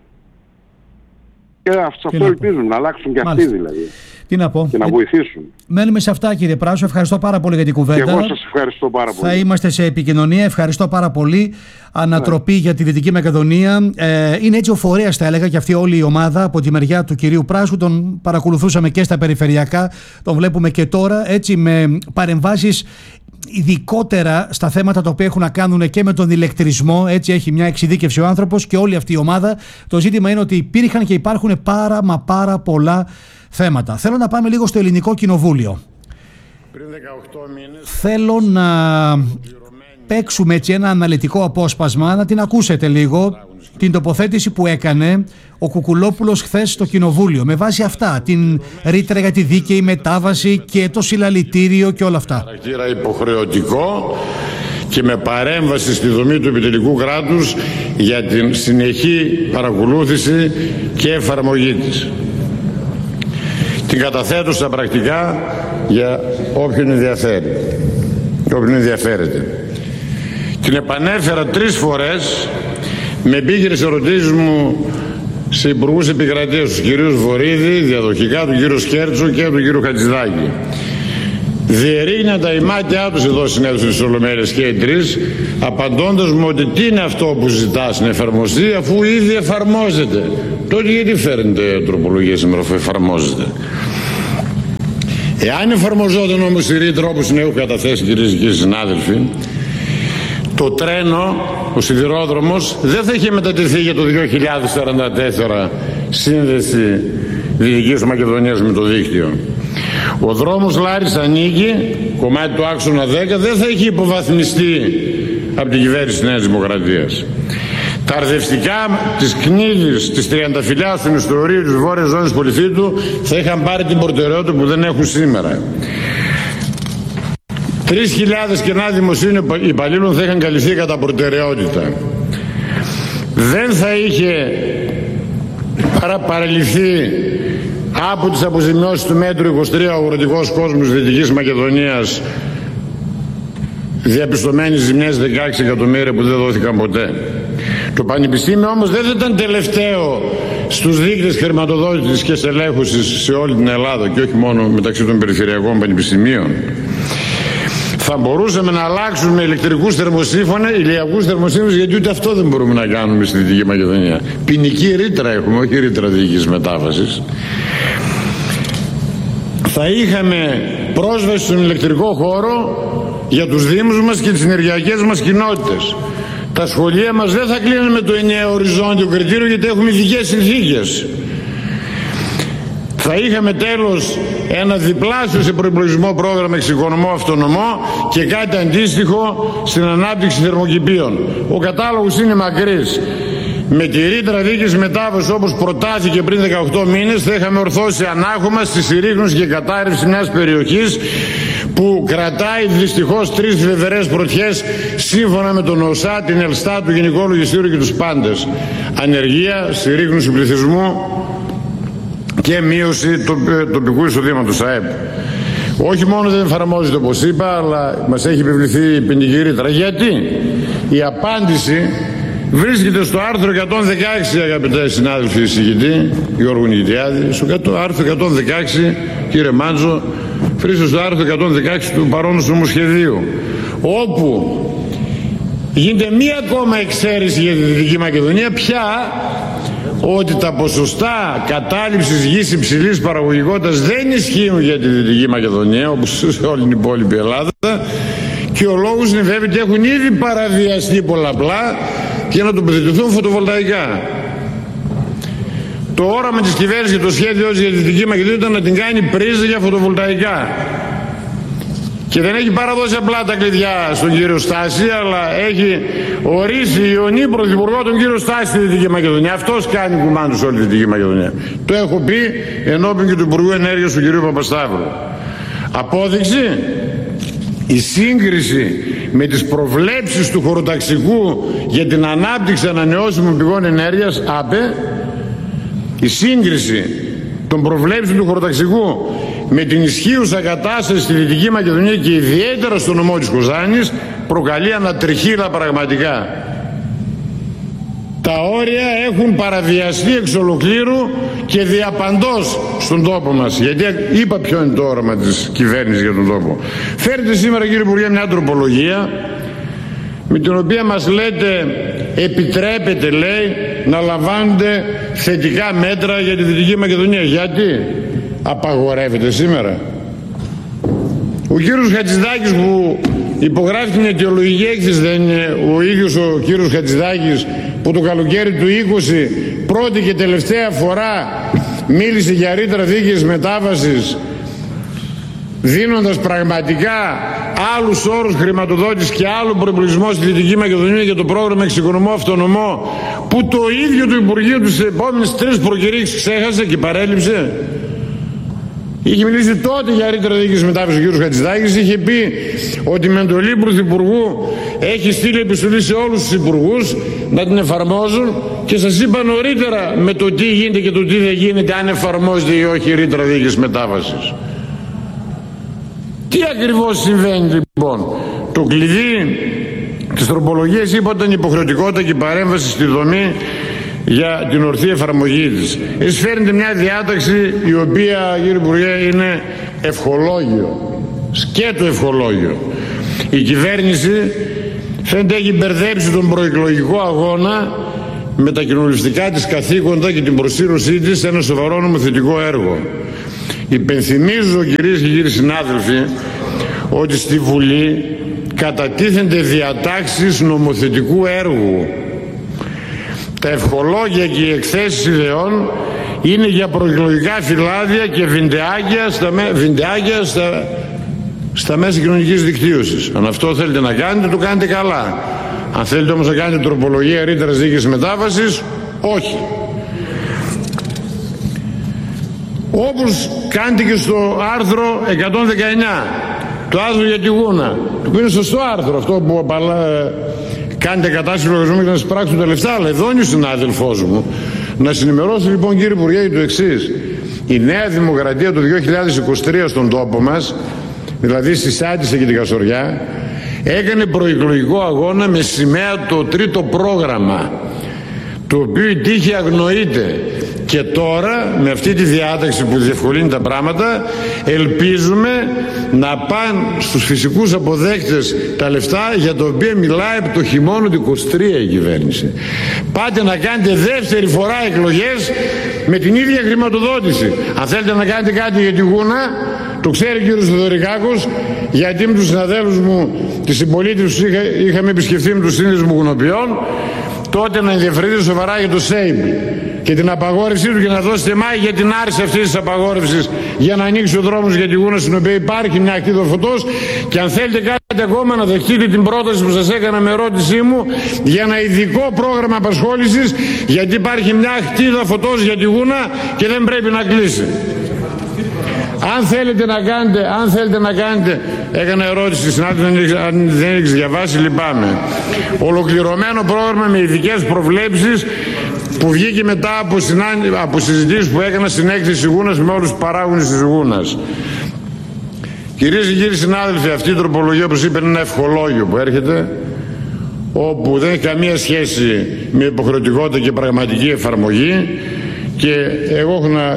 Και σε αυτό ελπίζουν, να αλλάξουν και αυτοί δηλαδή. Τι να πω. Και να βοηθήσουν. Μένουμε σε αυτά, κύριε Πράσο. Ευχαριστώ πάρα πολύ για την κουβέντα. Και εγώ σας ευχαριστώ πάρα πολύ. Θα είμαστε σε επικοινωνία. Ευχαριστώ πάρα πολύ. Ανατροπή για τη Δυτική Μακεδονία. Είναι έτσι ο φορέας, θα έλεγα, και αυτή όλη η ομάδα από τη μεριά του κυρίου Πράσου. Τον παρακολουθούσαμε και στα περιφερειακά. Τον βλέπουμε και τώρα, έτσι, με παρεμβάσεις ειδικότερα στα θέματα τα οποία έχουν να κάνουν και με τον ηλεκτρισμό. Έτσι έχει μια εξειδίκευση ο άνθρωπος και όλη αυτή η ομάδα. Το ζήτημα είναι ότι υπήρχαν και υπάρχουν πάρα πολλά θέματα. Θέλω να πάμε λίγο στο Ελληνικό Κοινοβούλιο. Πριν 18 μήνες... Θέλω να παίξουμε έτσι ένα αναλυτικό απόσπασμα, να την ακούσετε λίγο, την τοποθέτηση που έκανε ο Κουκουλόπουλος χθες στο Κοινοβούλιο, με βάση αυτά, την ρήτρα για τη δίκαιη μετάβαση και το συλλαλητήριο και όλα αυτά. Χαρακτήρα υποχρεωτικό και με παρέμβαση στη δομή του επιτελικού κράτους για την συνεχή παρακολούθηση και εφαρμογή της. Την καταθέτω στα πρακτικά για όποιον ενδιαφέρει και όποιον ενδιαφέρεται. Την επανέφερα 3 φορές με επίκαιρες ερωτήσεις μου σε υπουργούς επικρατείας, τους κυρίους Βορίδη, διαδοχικά του κύριου Σκέρτσο και του κύριου Χατζηδάκη. Διερήγναν τα ημάτια τους εδώ συνέδρους της Ολομέλειας και οι τρεις, απαντώντας μου ότι τι είναι αυτό που ζητάς να εφαρμοστεί αφού ήδη εφαρμόζεται. Τότε γιατί φέρνετε τροπολογία σήμερα αφού εφαρμόζεται? Εάν εφαρμοζόταν όμως η ρήτρα όπως την έχω καταθέσει, κυρίες και κύριοι συνάδελφοι, το τρένο, ο σιδηρόδρομος δεν θα είχε μετατεθεί για το 2044 σύνδεση Δυτικής Μακεδονίας με το δίκτυο. Ο δρόμος Λάρισα-Νίκη, κομμάτι του άξονα 10, δεν θα είχε υποβαθμιστεί από την κυβέρνηση της Νέας Δημοκρατίας. Τα αρδευτικά της Κνίδης, της Τριανταφυλλιάς, του Νηστορίου, της βόρειας ζώνης Πολυφίτου θα είχαν πάρει την προτεραιότητα που δεν έχουν σήμερα. 3.000 κενά δημοσίων υπαλλήλων θα είχαν καλυφθεί κατά προτεραιότητα. Δεν θα είχε παραλυφθεί από τις αποζημιώσεις του μέτρου 23 ο αγροτικός κόσμος Δυτικής Μακεδονίας, διαπιστωμένες ζημιές 16 εκατομμύρια που δεν δόθηκαν ποτέ. Το Πανεπιστήμιο όμως δεν ήταν τελευταίο στους δείκτες χρηματοδότησης και στελέχωσης σε όλη την Ελλάδα και όχι μόνο μεταξύ των περιφερειακών πανεπιστημίων. Θα μπορούσαμε να αλλάξουμε ηλεκτρικούς θερμοσύφωνα, ηλιακούς θερμοσύφωνες, γιατί ούτε αυτό δεν μπορούμε να κάνουμε στη Δυτική Μακεδονία. Ποινική ρήτρα έχουμε, όχι ρήτρα δυτικής μετάβασης. Θα είχαμε πρόσβαση στον ηλεκτρικό χώρο για τους δήμους μας και τις ενεργειακές μας κοινότητες. Τα σχολεία μας δεν θα κλείνουν με το ενιαίο οριζόντιο κριτήριο, γιατί έχουμε ειδικές συνθήκες. Θα είχαμε τέλος ένα διπλάσιο σε προϋπολογισμό πρόγραμμα εξοικονομώ αυτονομώ και κάτι αντίστοιχο στην ανάπτυξη θερμοκηπίων. Ο κατάλογος είναι μακρύς. Με τη ρήτρα δίκης μετάβασης όπως προτάθηκε πριν 18 μήνες θα είχαμε ορθώσει ανάχωμα στη συρρήγνωση και κατάρρευση μιας περιοχής που κρατάει δυστυχώς 3 φευρές πρωτιές σύμφωνα με τον ΟΣΑ, την Ελστά, του Γενικό Λογιστήριο και τους πάντες. Ανεργία, συρρήγνωση πληθυσμού και μείωση τοπικού εισοδήματος ΑΕΠ. Όχι μόνο δεν εφαρμόζεται όπως είπα, αλλά μας έχει επιβληθεί ποινική ρήτρα. Γιατί? Η απάντηση βρίσκεται στο άρθρο 116, αγαπητέ συνάδελφοι εισηγητή, Γιώργο Νικητιάδη, στο άρθρο 116, κύριε Μάντζο, βρίσκεται στο άρθρο 116 του παρόντος νομοσχεδίου, όπου γίνεται μία ακόμα εξαίρεση για τη Δυτική Μακεδονία, πια ότι τα ποσοστά κατάληψης γης υψηλής παραγωγικότητας δεν ισχύουν για τη Δυτική Μακεδονία, όπως σε όλη την υπόλοιπη Ελλάδα, και ο λόγος είναι βέβαια ότι έχουν ήδη παραβιαστεί πολλαπλά και να τοποθετηθούν φωτοβολταϊκά. Το όραμα της κυβέρνησης και το σχέδιο για τη Δυτική Μακεδονία ήταν να την κάνει πρίζα για φωτοβολταϊκά. Και δεν έχει παραδώσει απλά τα κλειδιά στον κύριο Στάση, αλλά έχει ορίσει Ιωνή πρωθυπουργό τον κύριο Στάση στη Δυτική Μακεδονία. Αυτός κάνει κουμάντο σε όλη τη Δυτική Μακεδονία. Το έχω πει ενώπιν και του Υπουργού Ενέργειας του κυρίου Παπασταύρου. Απόδειξη, η σύγκριση με τις προβλέψεις του χωροταξικού για την ανάπτυξη ανανεώσιμων πηγών ενέργειας, ΑΠΕ, η σύγκριση των προβλέψεων του χωροταξικού με την ισχύουσα κατάσταση στη Δυτική Μακεδονία και ιδιαίτερα στο νομό της Κοζάνης προκαλεί ανατριχύλα πραγματικά. Τα όρια έχουν παραβιαστεί εξ ολοκλήρου και διαπαντός στον τόπο μας. Γιατί είπα ποιο είναι το όραμα της κυβέρνησης για τον τόπο. Φέρετε σήμερα, κύριε Υπουργέ, μια τροπολογία με την οποία μας λέτε, επιτρέπεται, λέει, να λαμβάνονται θετικά μέτρα για τη Δυτική Μακεδονία. Γιατί απαγορεύεται σήμερα? Ο κύριος Χατζηδάκης που υπογράφει την αιτιολογική έκθεση δεν είναι ο ίδιος ο κύριος Χατζηδάκης που το καλοκαίρι του 20 πρώτη και τελευταία φορά μίλησε για ρήτρα δίκαιης μετάβασης, δίνοντας πραγματικά άλλους όρους χρηματοδότησης και άλλο προϋπολογισμό στη Δυτική Μακεδονία για το πρόγραμμα εξοικονομώ αυτονομώ, που το ίδιο το Υπουργείο τις επόμενες 3 προκηρύξεις ξέχασε και παρέλειψε? Είχε μιλήσει τότε για ρήτρα δίκης μετάβασης ο κ. Χατζηδάκης, είχε πει ότι με εντολή Πρωθυπουργού έχει στείλει επιστολή σε όλους τους υπουργούς να την εφαρμόζουν και σας είπα νωρίτερα με το τι γίνεται και το τι δεν γίνεται, αν εφαρμόζεται ή όχι η ρήτρα δίκης μετάβασης. Τι ακριβώς συμβαίνει λοιπόν? Το κλειδί της τροπολογίας είπα ήταν η υποχρεωτικότητα και η παρέμβαση στη δομή για την ορθή εφαρμογή της. Εσείς φέρνετε μια διάταξη η οποία, κύριε Υπουργέ, είναι ευχολόγιο, σκέτο ευχολόγιο. Η κυβέρνηση φαίνεται έχει μπερδέψει τον προεκλογικό αγώνα με τα κοινοβουλευτικά της καθήκοντα και την προσήρωσή της σε ένα σοβαρό νομοθετικό έργο. Υπενθυμίζω, κυρίες και κύριοι συνάδελφοι, ότι στη Βουλή κατατίθενται διατάξεις νομοθετικού έργου. Τα ευχολόγια και οι εκθέσεις ιδεών είναι για προεκλογικά φυλάδια και βιντεάκια στα μέσα κοινωνικής δικτύωσης. Αν αυτό θέλετε να κάνετε, το κάνετε καλά. Αν θέλετε όμως να κάνετε τροπολογία ρήτρας δίκης μετάβασης, όχι. Όπως κάνετε και στο άρθρο 119, το άρθρο για τη γούνα, που είναι σωστό άρθρο, αυτό που κάνετε κατάσταση λογαριασμού και να σας πράξουν τα λεφτά, αλλά εδώ είναι ο συνάδελφός μου. Να συνημερώσω λοιπόν, κύριε Υπουργέ, το εξής. Η Νέα Δημοκρατία το 2023 στον τόπο μας, δηλαδή στη Σάντισσα και την Καστοριά, έκανε προεκλογικό αγώνα με σημαία το τρίτο πρόγραμμα, το οποίο η τύχη αγνοείται. Και τώρα με αυτή τη διάταξη που διευκολύνει τα πράγματα, ελπίζουμε να πάνε στους φυσικούς αποδέκτες τα λεφτά για τα οποία μιλάει από το χειμώνα του 23 η κυβέρνηση. Πάτε να κάνετε δεύτερη φορά εκλογές με την ίδια χρηματοδότηση. Αν θέλετε να κάνετε κάτι για τη γούνα, το ξέρει ο κύριος Θεοδωρικάκος, γιατί με τους συναδέλφους μου της συμπολίτευσης είχαμε επισκεφθεί με τους σύνδεσμους γουνοποιών, τότε να ενδιαφερθείτε σοβαρά για το ΣΕΙΠ και την απαγόρευσή του και να δώσετε μάχη για την άρση αυτής της απαγόρευσης, για να ανοίξει ο δρόμος για τη γούνα στην οποία υπάρχει μια ακτίδα φωτός. Και αν θέλετε κάτι ακόμα, να δεχτείτε την πρόταση που σας έκανα με ερώτησή μου για ένα ειδικό πρόγραμμα απασχόλησης, γιατί υπάρχει μια ακτίδα φωτός για τη γούνα και δεν πρέπει να κλείσει. Αν θέλετε να κάνετε, έκανα ερώτηση συνάδελφοι, αν δεν έχεις διαβάσει, λυπάμαι. Ολοκληρωμένο πρόγραμμα με ειδικές προβλέψεις που βγήκε μετά από συζητήσεις που έκανα στην έκθεση γούνας με όλους τους παράγοντες της γούνας. Κυρίες και κύριοι συνάδελφοι, αυτή η τροπολογία, όπως είπε, είναι ένα ευχολόγιο που έρχεται, όπου δεν έχει καμία σχέση με υποχρεωτικότητα και πραγματική εφαρμογή, και εγώ έχω να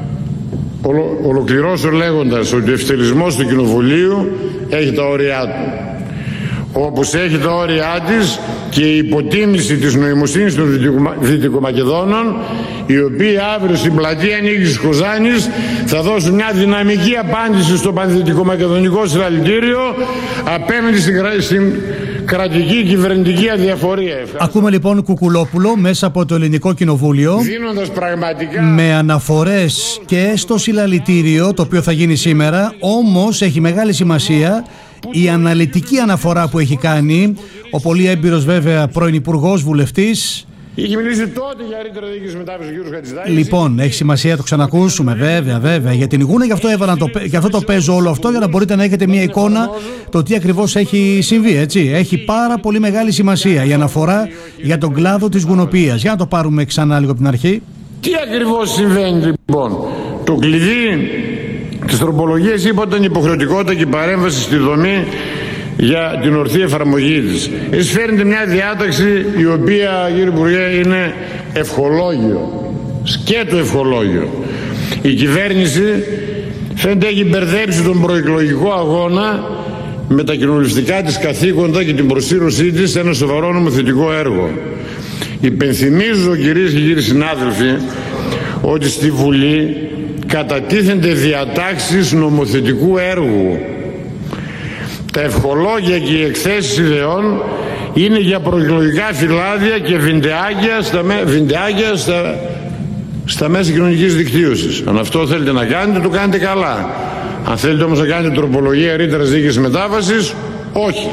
ολοκληρώσω λέγοντας ότι ο ευθερισμός του Κοινοβουλίου έχει τα όρια του. Όπως έχει τα όρια της και η υποτίμηση της νοημοσύνης των Δυτικομακεδόνων, οι οποίοι αύριο στην πλατεία Νίκης Κοζάνης θα δώσουν μια δυναμική απάντηση στο πανδυτικομακεδονικό συλλαλητήριο απέναντι στην κρατική κυβερνητική αδιαφορία. Ακούμε λοιπόν Κουκουλόπουλο μέσα από το Ελληνικό Κοινοβούλιο, δίνοντας πραγματικά με αναφορές και στο συλλαλητήριο το οποίο θα γίνει σήμερα. Όμως έχει μεγάλη σημασία η αναλυτική αναφορά που έχει κάνει ο πολύ έμπειρος βέβαια πρώην υπουργός, βουλευτής. Είχε μιλήσει τότε για ρήτρα δίκης μετάβασης ο κ. Χατζηδάκης. Λοιπόν, έχει σημασία, το ξανακούσουμε βέβαια για την γούνα, γι' αυτό το παίζω όλο αυτό, για να μπορείτε να έχετε μια εικόνα το τι ακριβώς έχει συμβεί, έτσι. Έχει πάρα πολύ μεγάλη σημασία η αναφορά για τον κλάδο της γουνοποιίας. Για να το πάρουμε ξανά λίγο από την αρχή. Τι ακριβώς συμβαίνει λοιπόν? Το κλειδί της τροπολογίας είπα ήταν η υποχρεωτικότητα και η παρέμβαση στη δομή για την ορθή εφαρμογή της. Εσείς φέρνετε μια διάταξη η οποία, κύριε Υπουργέ, είναι ευχολόγιο, σκέτο ευχολόγιο. Η κυβέρνηση φαίνεται έχει μπερδέψει τον προεκλογικό αγώνα με τα κοινοβουλευτικά της καθήκοντα και την προσήρωσή της σε ένα σοβαρό νομοθετικό έργο. Υπενθυμίζω, κυρίες και κύριοι συνάδελφοι, ότι στη Βουλή κατατίθενται διατάξεις νομοθετικού έργου. Τα ευχολόγια και οι εκθέσεις ιδεών είναι για προεκλογικά φυλάδια και βιντεάκια στα μέσα κοινωνικής δικτύωσης. Αν αυτό θέλετε να κάνετε, το κάνετε καλά. Αν θέλετε όμως να κάνετε τροπολογία ρήτρας δίκης μετάβασης, όχι.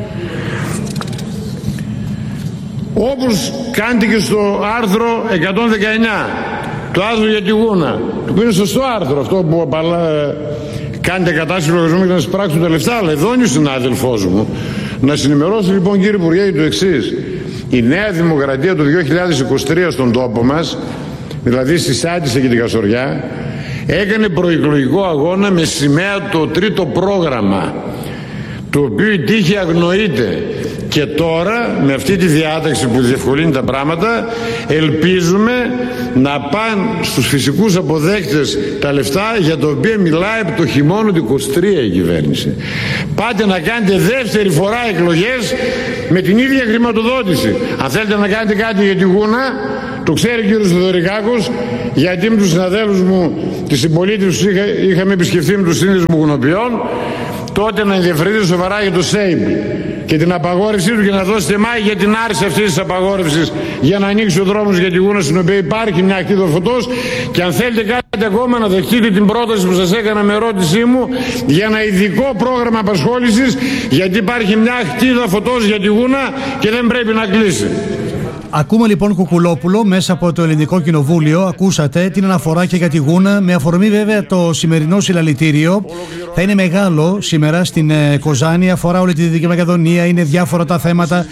Όπως κάνετε και στο άρθρο 119, το άρθρο για τη γούνα, το οποίο είναι σωστό άρθρο, αυτό που κάνετε κατάσταση λογαριασμού για να σας πράξουν τα λεφτά, αλλά εδώ είναι ο συνάδελφός μου. Να συνημερώσω λοιπόν, κύριε Υπουργέ, το εξής. Η Νέα Δημοκρατία το 2023 στον τόπο μας, δηλαδή στη Σάντισσα και την Καστοριά, έκανε προεκλογικό αγώνα με σημαία το τρίτο πρόγραμμα, το οποίο η τύχη αγνοείται. Και τώρα με αυτή τη διάταξη που διευκολύνει τα πράγματα, ελπίζουμε να πάνε στους φυσικούς αποδέκτες τα λεφτά για τα οποία μιλάει από το χειμώνα του 23 η κυβέρνηση. Πάτε να κάνετε δεύτερη φορά εκλογές με την ίδια χρηματοδότηση. Αν θέλετε να κάνετε κάτι για τη Γούνα, το ξέρει ο κύριος Θεοδωρικάκος, γιατί με τους συναδέλφους μου, τη συμπολίτη τους είχαμε επισκεφθεί με τους σύνδεσμους γουνοποιών, τότε να ενδιαφερθείτε σοβαρά για το ΣΕΙΜ και την απαγόρευσή του και να δώσετε μάχη για την άρση αυτής της απαγόρευσης, για να ανοίξει ο δρόμος για τη Γούνα, στην οποία υπάρχει μια ακτίδα φωτός. Και αν θέλετε κάτι ακόμα, να δεχτείτε την πρόταση που σας έκανα με ερώτησή μου για ένα ειδικό πρόγραμμα απασχόλησης, γιατί υπάρχει μια ακτίδα φωτός για τη Γούνα και δεν πρέπει να κλείσει. Ακούμε λοιπόν Κουκουλόπουλο μέσα από το Ελληνικό Κοινοβούλιο. Ακούσατε την αναφορά και για τη Γούνα, με αφορμή βέβαια το σημερινό συλλαλητήριο. Θα είναι μεγάλο σήμερα στην Κοζάνη, αφορά όλη τη Δυτική Μακεδονία, είναι διάφορα τα θέματα.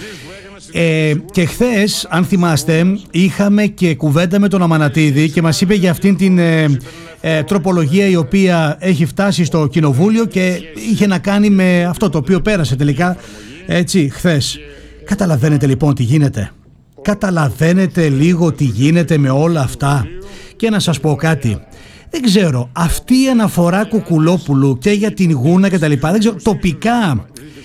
Και χθες, αν θυμάστε, είχαμε και κουβέντα με τον Αμανατίδη και μας είπε για αυτήν την τροπολογία η οποία έχει φτάσει στο Κοινοβούλιο και είχε να κάνει με αυτό το οποίο πέρασε τελικά έτσι χθες. Καταλαβαίνετε λοιπόν τι γίνεται? Καταλαβαίνετε λίγο τι γίνεται με όλα αυτά? Και να σας πω κάτι, δεν ξέρω, αυτή η αναφορά Κουκουλόπουλου και για την Γούνα και τα λοιπά, δεν ξέρω, τοπικά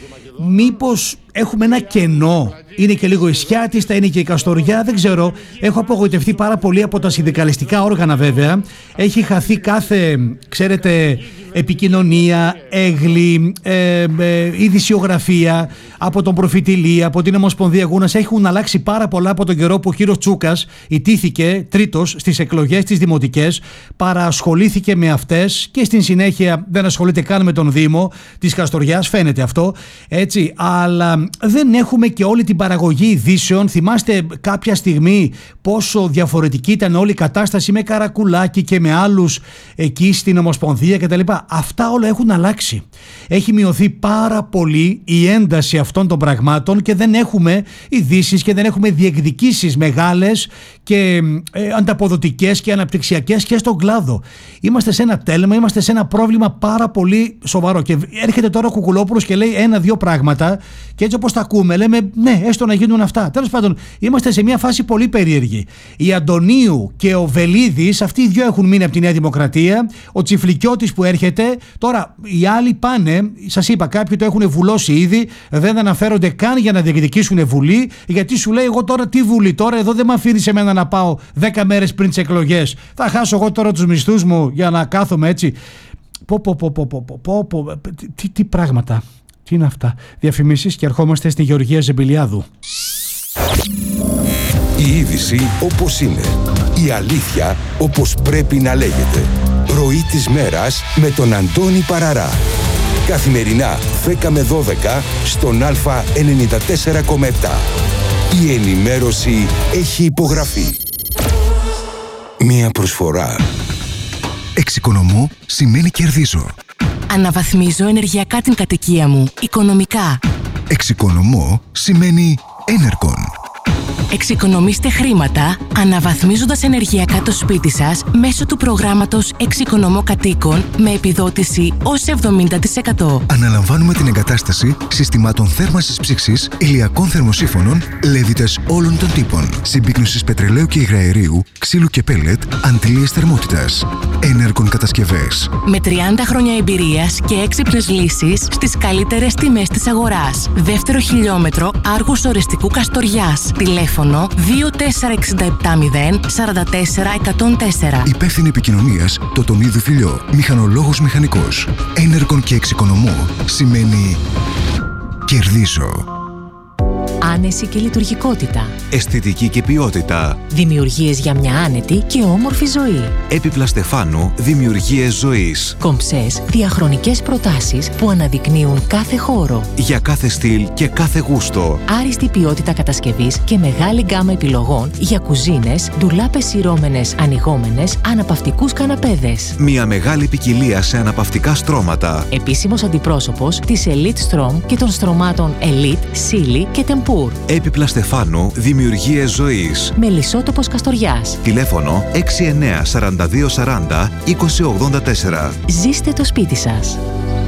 μήπως έχουμε ένα κενό? Είναι και λίγο Ισιάτιστα, είναι και η Καστοριά, δεν ξέρω. Έχω απογοητευτεί πάρα πολύ από τα συνδικαλιστικά όργανα βέβαια. Έχει χαθεί κάθε, ξέρετε, επικοινωνία, έγλη, ειδησιογραφία από τον Προφητηλή, από την Ομοσπονδία Γούνας. Έχουν αλλάξει πάρα πολλά από τον καιρό που ο κύριος Τσούκας ητήθηκε τρίτος στις εκλογές τις δημοτικές, παρασχολήθηκε με αυτές και στην συνέχεια δεν ασχολείται καν με τον Δήμο της Καστοριάς, φαίνεται αυτό, έτσι, αλλά δεν έχουμε και όλη την παραγωγή ειδήσεων. Θυμάστε κάποια στιγμή πόσο διαφορετική ήταν όλη η κατάσταση με Καρακουλάκη και με άλλους εκεί στην Ομοσπονδία κτλ. Αυτά όλα έχουν αλλάξει. Έχει μειωθεί πάρα πολύ η ένταση αυτών των πραγμάτων και δεν έχουμε ειδήσεις και δεν έχουμε διεκδικήσεις μεγάλες και ανταποδοτικές και αναπτυξιακές και στον κλάδο. Είμαστε σε ένα τέλμα, είμαστε σε ένα πρόβλημα πάρα πολύ σοβαρό. Και έρχεται τώρα ο Κουκουλόπουλος και λέει ένα-δύο πράγματα και έτσι όπως τα ακούμε λέμε ναι, έστω να γίνουν αυτά. Τέλος πάντων, είμαστε σε μια φάση πολύ περίεργη. Η Αντωνίου και ο Βελίδης, αυτοί οι δυο έχουν μείνει από τη Νέα Δημοκρατία. Ο Τσιφλικιώτης που έρχεται. Τώρα, οι άλλοι πάνε, σας είπα, κάποιοι το έχουν βουλώσει ήδη, δεν αναφέρονται καν για να διεκδικήσουν βουλή, γιατί σου λέει: εγώ τώρα τι βουλή, τώρα εδώ δεν με αφήνει σε μένα να πάω 10 μέρες πριν τις εκλογές. Θα χάσω εγώ τώρα τους μισθούς μου για να κάθομαι έτσι. Τι πράγματα. Τι είναι αυτά? Διαφημίσεις και ερχόμαστε στη Γεωργία Ζεμπιλιάδου. Η είδηση όπως είναι. Η αλήθεια όπως πρέπει να λέγεται. Ροή της μέρας με τον Αντώνη Παραρά. Καθημερινά 10 με 12 στον Α94,7. Η ενημέρωση έχει υπογραφεί. Μία προσφορά. Εξοικονομώ σημαίνει κερδίζω. Αναβαθμίζω ενεργειακά την κατοικία μου, οικονομικά. Εξοικονομώ σημαίνει Enercon. Εξοικονομήστε χρήματα αναβαθμίζοντας ενεργειακά το σπίτι σας μέσω του προγράμματος Εξοικονομώ Κατοίκων με επιδότηση ως 70%. Αναλαμβάνουμε την εγκατάσταση συστημάτων θέρμανσης ψήξης, ηλιακών θερμοσύφωνων, λέβητες όλων των τύπων, συμπίκνωσης πετρελαίου και υγραερίου, ξύλου και πέλετ, αντλίες θερμότητας. Enercon κατασκευές. Με 30 χρόνια εμπειρίας και έξυπνες λύσεις στις καλύτερες τιμές της αγοράς. Δεύτερο χιλιόμετρο Άργους Ορεστικού Καστοριάς. Τηλέφωνο 24670 44 104. Υπεύθυνη επικοινωνίας Τοτονίδου Φιλιό. Μηχανολόγος μηχανικός. Enercon και εξοικονομώ σημαίνει κερδίζω. Άνεση και λειτουργικότητα. Αισθητική και ποιότητα. Δημιουργίες για μια άνετη και όμορφη ζωή. Έπιπλα Στεφάνου, δημιουργίες ζωής. Κομψές, διαχρονικές προτάσεις που αναδεικνύουν κάθε χώρο. Για κάθε στυλ και κάθε γούστο. Άριστη ποιότητα κατασκευής και μεγάλη γκάμα επιλογών για κουζίνες, ντουλάπες σειρώμενες, ανοιγόμενες, αναπαυτικούς καναπέδες. Μια μεγάλη ποικιλία σε αναπαυτικά στρώματα. Επίσημος αντιπρόσωπος της Elite Strom και των στρωμάτων Elite, Silly και Tempur. Έπιπλα Στεφάνου, δημιουργίες ζωής. Μελισσότοπος Καστοριάς. Τηλέφωνο 69 42 40 20 84. Ζήστε το σπίτι σας.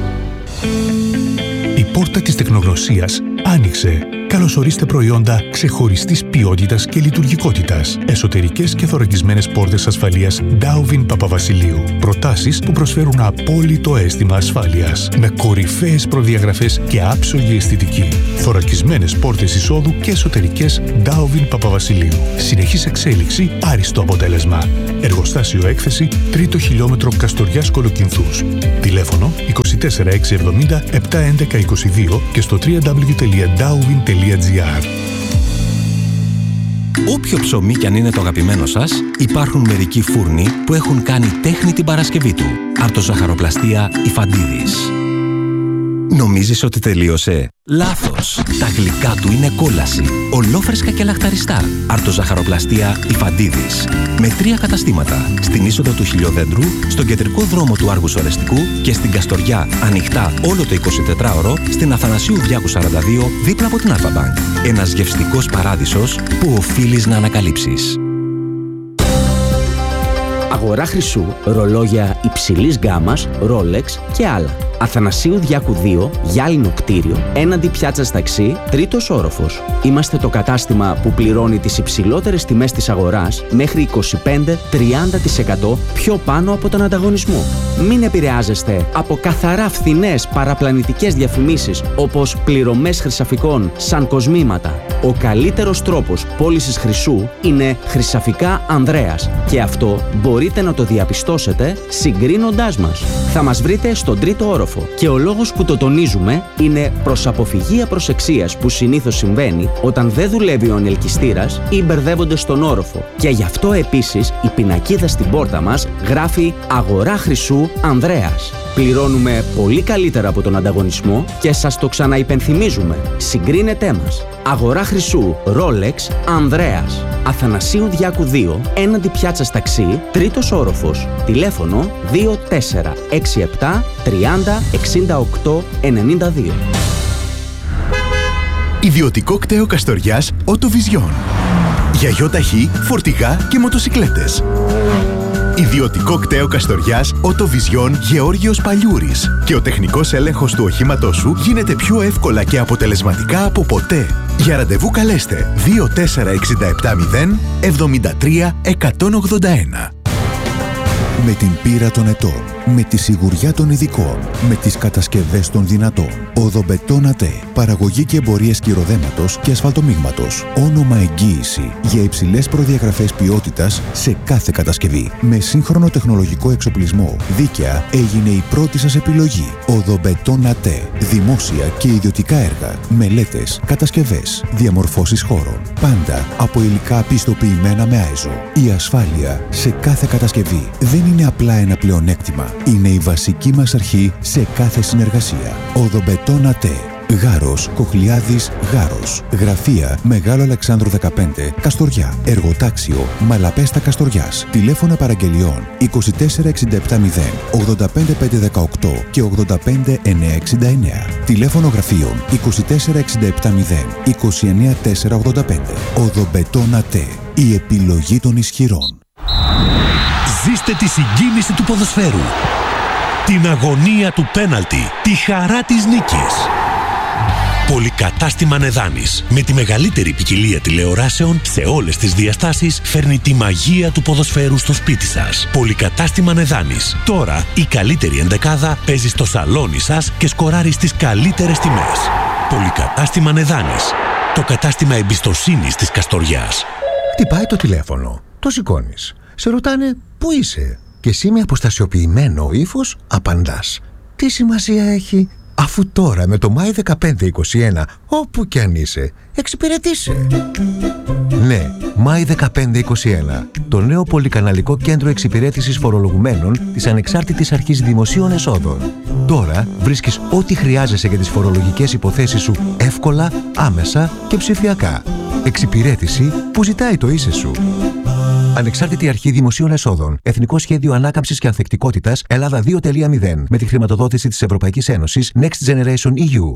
Η πόρτα της τεχνογνωσίας άνοιξε. Καλωσορίστε προϊόντα ξεχωριστής ποιότητας και λειτουργικότητας. Εσωτερικές και θωρακισμένες πόρτες ασφαλείας Dauvin Παπαβασιλείου. Προτάσεις που προσφέρουν απόλυτο αίσθημα ασφάλειας. Με κορυφαίες προδιαγραφές και άψογη αισθητική. Θωρακισμένες πόρτες εισόδου και εσωτερικές Dauvin Παπαβασιλείου. Συνεχής εξέλιξη, άριστο αποτέλεσμα. Εργοστάσιο έκθεση, 3ο χιλιόμετρο Καστοριάς Κολοκυνθούς. Τηλέφωνο 24 670 711 22 και στο www.dauvin.gr. Όποιο ψωμί κι αν είναι το αγαπημένο σας, υπάρχουν μερικοί φούρνοι που έχουν κάνει τέχνη την Παρασκευή του. Αρτοζαχαροπλαστεία Ιφαντίδης. Νομίζεις ότι τελείωσε? Λάθος! Τα γλυκά του είναι κόλαση. Ολόφρεσκα και λαχταριστά. Αρτοζαχαροπλαστεία Ιφαντίδης. Με 3 καταστήματα. Στην είσοδο του Χιλιοδέντρου, στον κεντρικό δρόμο του Άργους Ορεστικού και στην Καστοριά, ανοιχτά όλο το 24ωρο, στην Αθανασίου Διάκου 42, δίπλα από την Αλφα-Μπανκ. Ένας γευστικός παράδεισος που οφείλεις να ανακαλύψεις. Αγορά χρυσού, ρολόγια υψηλής γκάμας, Rolex και άλλα. Αθανασίου Διάκου 2, γυάλινο κτίριο, έναντι πιάτσας ταξί, 3ος όροφος. Είμαστε το κατάστημα που πληρώνει τις υψηλότερες τιμές της αγοράς μέχρι 25-30% πιο πάνω από τον ανταγωνισμό. Μην επηρεάζεστε από καθαρά φθηνές παραπλανητικές διαφημίσεις όπως πληρωμές χρυσαφικών σαν κοσμήματα. Ο καλύτερος τρόπος πώλησης χρυσού είναι Χρυσαφικά Ανδρέας και αυτό μπορείτε να το διαπιστώσετε συγκρίνοντάς μας. Θα μας βρείτε στον 3ο όροφο και ο λόγος που το τονίζουμε είναι προς αποφυγή απροσεξίας που συνήθως συμβαίνει όταν δεν δουλεύει ο ανελκυστήρας ή μπερδεύονται στον όροφο. Και γι' αυτό επίσης η πινακίδα στην πόρτα μας γράφει «Αγορά χρυσού Ανδρέας». Πληρώνουμε πολύ καλύτερα από τον ανταγωνισμό και σας το ξαναυπενθυμίζουμε. Συγκρίνετέ μας. Αγορά χρυσού Rolex Ανδρέας. Αθανασίου Διάκου 2, έναντι πιάτσας ταξί, 3ος όροφος. Τηλέφωνο 2467 30 68 92. Ιδιωτικό κτέο Καστοριάς Οτοβιζιόν. Για γιοταχή, φορτηγά και μοτοσικλέτες. Ιδιωτικό κτέο Καστοριάς Οτοβιζιόν Γεώργιος Παλιούρης. Και ο τεχνικός έλεγχος του οχήματός σου γίνεται πιο εύκολα και αποτελεσματικά από ποτέ. Για ραντεβού καλέστε 24670 73 181. Με την πείρα των ετών, με τη σιγουριά των ειδικών, με τις κατασκευές των δυνατών. Οδομπετόν ΑΤΕ. Παραγωγή και εμπορία σκυροδέματος και ασφαλτομίγματος. Όνομα εγγύηση για υψηλές προδιαγραφές ποιότητας σε κάθε κατασκευή. Με σύγχρονο τεχνολογικό εξοπλισμό. Δίκαια έγινε η πρώτη σας επιλογή. Οδομπετόν ΑΤΕ. Δημόσια και ιδιωτικά έργα. Μελέτες, κατασκευές, διαμορφώσεις χώρων. Πάντα από υλικά πιστοποιημένα με ΆΕΖΟ. Η ασφάλεια σε κάθε κατασκευή δεν είναι απλά ένα πλεονέκτημα. Είναι η βασική μας αρχή σε κάθε συνεργασία. Οδομπετόν ΑΤΕ. Γάρος, Κοχλιάδης, Γάρος. Γραφεία Μεγάλο Αλεξάνδρου 15, Καστοριά. Εργοτάξιο Μαλαπέστα Καστοριάς. Τηλέφωνα παραγγελιών 24670 85518 και 85969. Τηλέφωνο γραφείων 24670 29485. Οδομπετόν ΑΤΕ. Η επιλογή των ισχυρών. Ζήστε τη συγκίνηση του ποδοσφαίρου, την αγωνία του πέναλτι, τη χαρά της νίκης. Πολυκατάστημα Νεδάνης, με τη μεγαλύτερη ποικιλία τηλεοράσεων σε όλες τις διαστάσεις, φέρνει τη μαγεία του ποδοσφαίρου στο σπίτι σας. Πολυκατάστημα Νεδάνης. Τώρα η καλύτερη ενδεκάδα παίζει στο σαλόνι σας και σκοράρει στις καλύτερες τιμές. Πολυκατάστημα Νεδάνης. Το κατάστημα εμπιστοσύνης της Καστοριάς. Χτυπάει το τηλέφωνο. Το σηκώνεις. Σε ρωτάνε πού είσαι και εσύ με αποστασιοποιημένο ύφος απαντάς. Τι σημασία έχει? Αφού τώρα με το Μάη 1521, όπου κι αν είσαι, εξυπηρετήσε. Ναι, Μάη 1521, το νέο πολυκαναλικό κέντρο εξυπηρέτησης φορολογουμένων της Ανεξάρτητης Αρχής Δημοσίων Εσόδων. Τώρα βρίσκεις ό,τι χρειάζεσαι για τις φορολογικές υποθέσεις σου εύκολα, άμεσα και ψηφιακά. Εξυπηρέτηση που ζητάει το είσαι σου. Ανεξάρτητη Αρχή Δημοσίων Εσόδων. Εθνικό Σχέδιο Ανάκαμψης και Ανθεκτικότητας Ελλάδα 2.0. Με τη χρηματοδότηση της Ευρωπαϊκής Ένωσης Next Generation EU.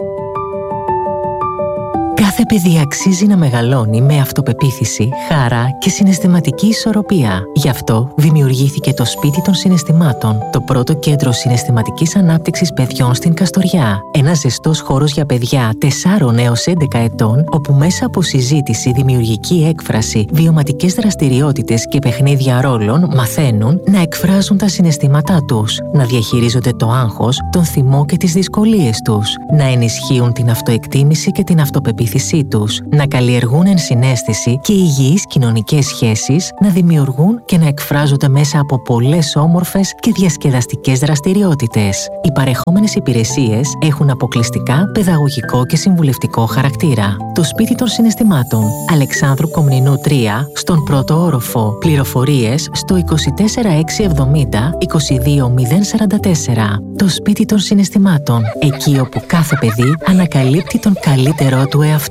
Κάθε παιδί αξίζει να μεγαλώνει με αυτοπεποίθηση, χαρά και συναισθηματική ισορροπία. Γι' αυτό δημιουργήθηκε το Σπίτι των Συναισθημάτων, το πρώτο κέντρο συναισθηματικής ανάπτυξης παιδιών στην Καστοριά. Ένας ζεστός χώρος για παιδιά 4 έως 11 ετών, όπου μέσα από συζήτηση, δημιουργική έκφραση, βιωματικές δραστηριότητες και παιχνίδια ρόλων μαθαίνουν να εκφράζουν τα συναισθήματά τους, να διαχειρίζονται το άγχος, τον θυμό και τις δυσκολίες τους, να ενισχύουν την αυτοεκτίμηση και την αυτοπεποίθηση τους, να καλλιεργούν ενσυναίσθηση και υγιείς κοινωνικές σχέσεις, να δημιουργούν και να εκφράζονται μέσα από πολλές όμορφες και διασκεδαστικές δραστηριότητες. Οι παρεχόμενες υπηρεσίες έχουν αποκλειστικά παιδαγωγικό και συμβουλευτικό χαρακτήρα. Το Σπίτι των Συναισθημάτων, Αλεξάνδρου Κομνηνού 3, στον πρώτο όροφο. Πληροφορίες στο 24670 22044. Το Σπίτι των Συναισθημάτων, εκεί όπου κάθε παιδί ανακαλύπτει τον καλύτερό του εαυτό.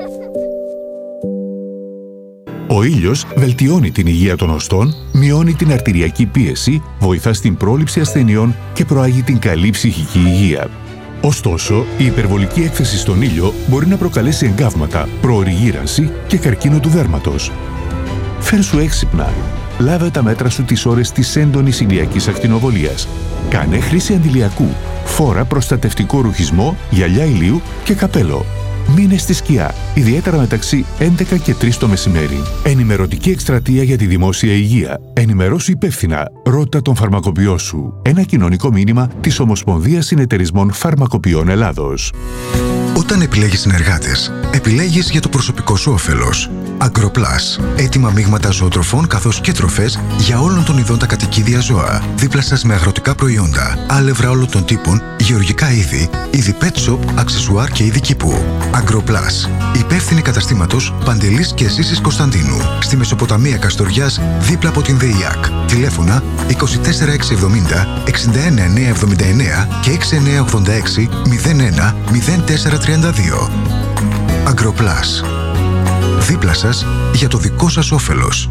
Ο ήλιος βελτιώνει την υγεία των οστών, μειώνει την αρτηριακή πίεση, βοηθά στην πρόληψη ασθενειών και προάγει την καλή ψυχική υγεία. Ωστόσο, η υπερβολική έκθεση στον ήλιο μπορεί να προκαλέσει εγκάβματα, προωρή γύρανση και καρκίνο του δέρματος. Φέρσου έξυπνα. Λάβε τα μέτρα σου τις ώρες της έντονης ηλιακής ακτινοβολίας. Κάνε χρήση αντιλιακού. Φόρα προστατευτικό ρουχισμό, γυαλιά ηλίου και καπέλο. Μείνε στη σκιά, ιδιαίτερα μεταξύ 11 και 3 το μεσημέρι. Ενημερωτική εκστρατεία για τη δημόσια υγεία. Ενημερώσου υπεύθυνα. Ρώτα τον φαρμακοποιό σου. Ένα κοινωνικό μήνυμα της Ομοσπονδίας Συνεταιρισμών Φαρμακοποιών Ελλάδος. Όταν επιλέγεις συνεργάτες, επιλέγεις για το προσωπικό σου όφελος. Agroplus. Έτοιμα μείγματα ζωοτροφών καθώς και τροφές για όλων των ειδών τα κατοικίδια ζώα. Δίπλα σας με αγροτικά προϊόντα, άλευρα όλων των τύπων, γεωργικά είδη, είδη pet shop, αξεσουάρ και είδη κήπου. Agroplus. Υπεύθυνη καταστήματος Παντελής και Ζήσης Κωνσταντίνου. Στη Μεσοποταμία Καστοριάς, δίπλα από την ΔΕΙΑΚ. Τηλέφωνα 24670 61979 και 6986 01 0432. Agroplus. Δίπλα σας για το δικό σας όφελος.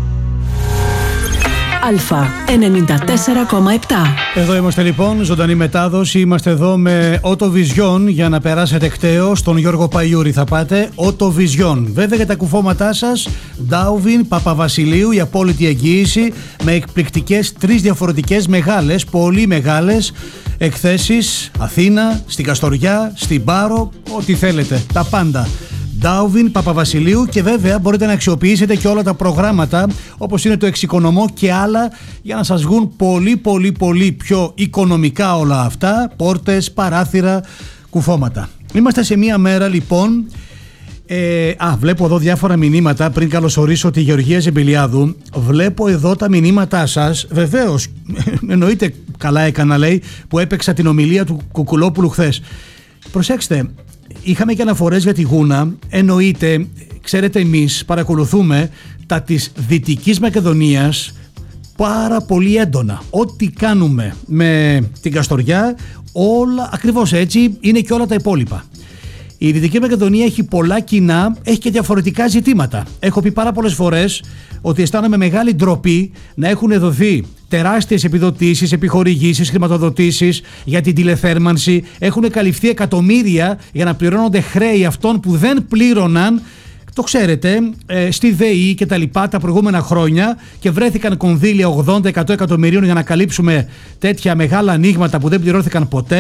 Αλφα 94,7. Εδώ είμαστε λοιπόν, ζωντανή μετάδοση. Είμαστε εδώ με Auto Vision για να περάσετε κταίο. Στον Γιώργο Παϊούρη θα πάτε. Auto Vision. Βέβαια για τα κουφώματά σας, Ντάουβιν Παπαβασιλείου, η απόλυτη εγγύηση με εκπληκτικές 3 διαφορετικές μεγάλες, πολύ μεγάλες εκθέσεις. Αθήνα, στην Καστοριά, στην Πάρο, ό,τι θέλετε. Τα πάντα. Ντάουβιν Παπαβασιλείου, και βέβαια μπορείτε να αξιοποιήσετε και όλα τα προγράμματα όπως είναι το εξοικονομώ και άλλα για να σας βγουν πολύ πιο οικονομικά όλα αυτά, πόρτες, παράθυρα, κουφώματα. Είμαστε σε μία μέρα λοιπόν, βλέπω εδώ διάφορα μηνύματα πριν καλωσορίσω τη Γεωργία Ζεμπιλιάδου. Βλέπω εδώ τα μηνύματά σας. Βεβαίως, εννοείται, καλά έκανα λέει που έπαιξα την ομιλία του Κουκουλόπουλου χθες. Προσέξτε, είχαμε και αναφορές για τη Γούνα. Εννοείται, ξέρετε, εμείς παρακολουθούμε τα της Δυτικής Μακεδονίας πάρα πολύ έντονα. Ό,τι κάνουμε με την Καστοριά, όλα ακριβώς έτσι είναι και όλα τα υπόλοιπα. Η Δυτική Μακεδονία έχει πολλά κοινά, έχει και διαφορετικά ζητήματα. Έχω πει πάρα πολλές φορές ότι αισθάνομαι μεγάλη ντροπή να έχουν δοθεί τεράστιες επιδοτήσεις, επιχορηγήσεις, χρηματοδοτήσεις για την τηλεθέρμανση. Έχουν καλυφθεί εκατομμύρια για να πληρώνονται χρέη αυτών που δεν πλήρωναν, το ξέρετε, στη ΔΕΗ και τα λοιπά τα προηγούμενα χρόνια, και βρέθηκαν κονδύλια 80-100 εκατομμυρίων για να καλύψουμε τέτοια μεγάλα ανοίγματα που δεν πληρώθηκαν ποτέ.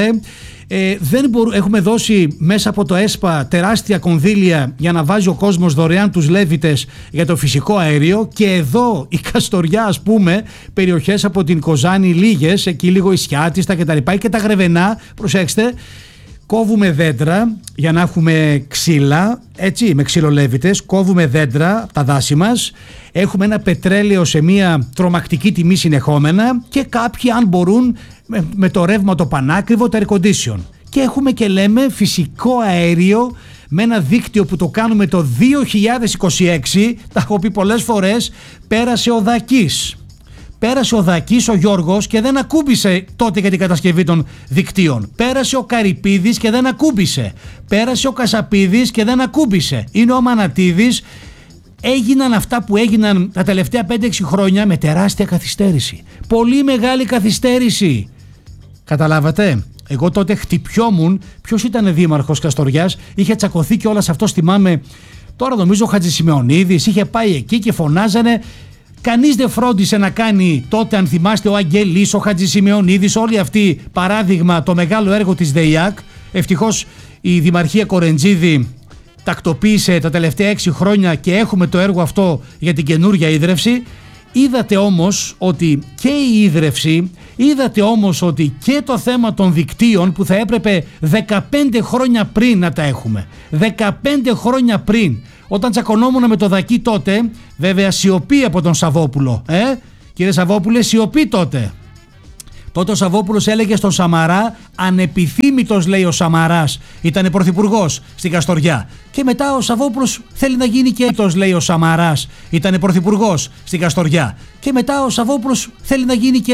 Έχουμε δώσει μέσα από το ΕΣΠΑ τεράστια κονδύλια για να βάζει ο κόσμος δωρεάν τους λέβητες για το φυσικό αέριο, και εδώ η Καστοριά, ας πούμε, περιοχές από την Κοζάνη λίγες, εκεί λίγο Ισιάτιστα και τα λοιπά, και τα Γρεβενά, προσέξτε, κόβουμε δέντρα για να έχουμε ξύλα, έτσι, με ξυλολέβητες, κόβουμε δέντρα από τα δάση μας, έχουμε ένα πετρέλαιο σε μια τρομακτική τιμή συνεχόμενα, και κάποιοι, αν μπορούν, με το ρεύμα το πανάκριβο, τα air condition. και έχουμε και λέμε φυσικό αέριο με ένα δίκτυο που το κάνουμε το 2026, τα έχω πει πολλές φορές, πέρασε ο Δακής. Πέρασε ο Δακής ο Γιώργος και δεν ακούμπησε τότε για την κατασκευή των δικτύων. Πέρασε ο Καρυπίδης και δεν ακούμπησε. Πέρασε ο Κασαπίδης και δεν ακούμπησε. Είναι ο Μανατίδης. Έγιναν αυτά που έγιναν τα τελευταία 5-6 χρόνια με τεράστια καθυστέρηση. Πολύ μεγάλη καθυστέρηση. Καταλάβατε. Εγώ τότε χτυπιόμουν. Ποιος ήταν δήμαρχος Καστοριάς? Είχε τσακωθεί και όλα σε αυτό, θυμάμαι. Τώρα νομίζω ο Χατζησημεωνίδης είχε πάει εκεί και φωνάζανε. Κανείς δεν φρόντισε να κάνει τότε, αν θυμάστε, ο Αγγελής, ο Χατζησημεωνίδης, όλοι αυτοί παράδειγμα το μεγάλο έργο της ΔΕΙΑΚ. Ευτυχώς η Δημαρχία Κορεντζίδη τακτοποίησε τα τελευταία 6 χρόνια και έχουμε το έργο αυτό για την καινούρια ίδρυυση. Είδατε όμως ότι και η ίδρυυση, είδατε όμως ότι και το θέμα των δικτύων που θα έπρεπε 15 χρόνια πριν να τα έχουμε. 15 χρόνια πριν. Όταν τσακωνόμουν με το Δακί τότε, βέβαια σιωπή από τον Σαββόπουλο. Κύριε Σαββόπουλε, σιωπή τότε. Τότε ο Σαββόπουλος έλεγε στον Σαμαρά, ανεπιθύμητος λέει ο Σαμαράς, ήταν πρωθυπουργός στην Καστοριά. Και μετά ο Σαββόπουλος θέλει να γίνει και έτος, λέει ο Σαμαράς, ήταν πρωθυπουργός στην Καστοριά. Και μετά ο Σαββόπουλος θέλει να γίνει και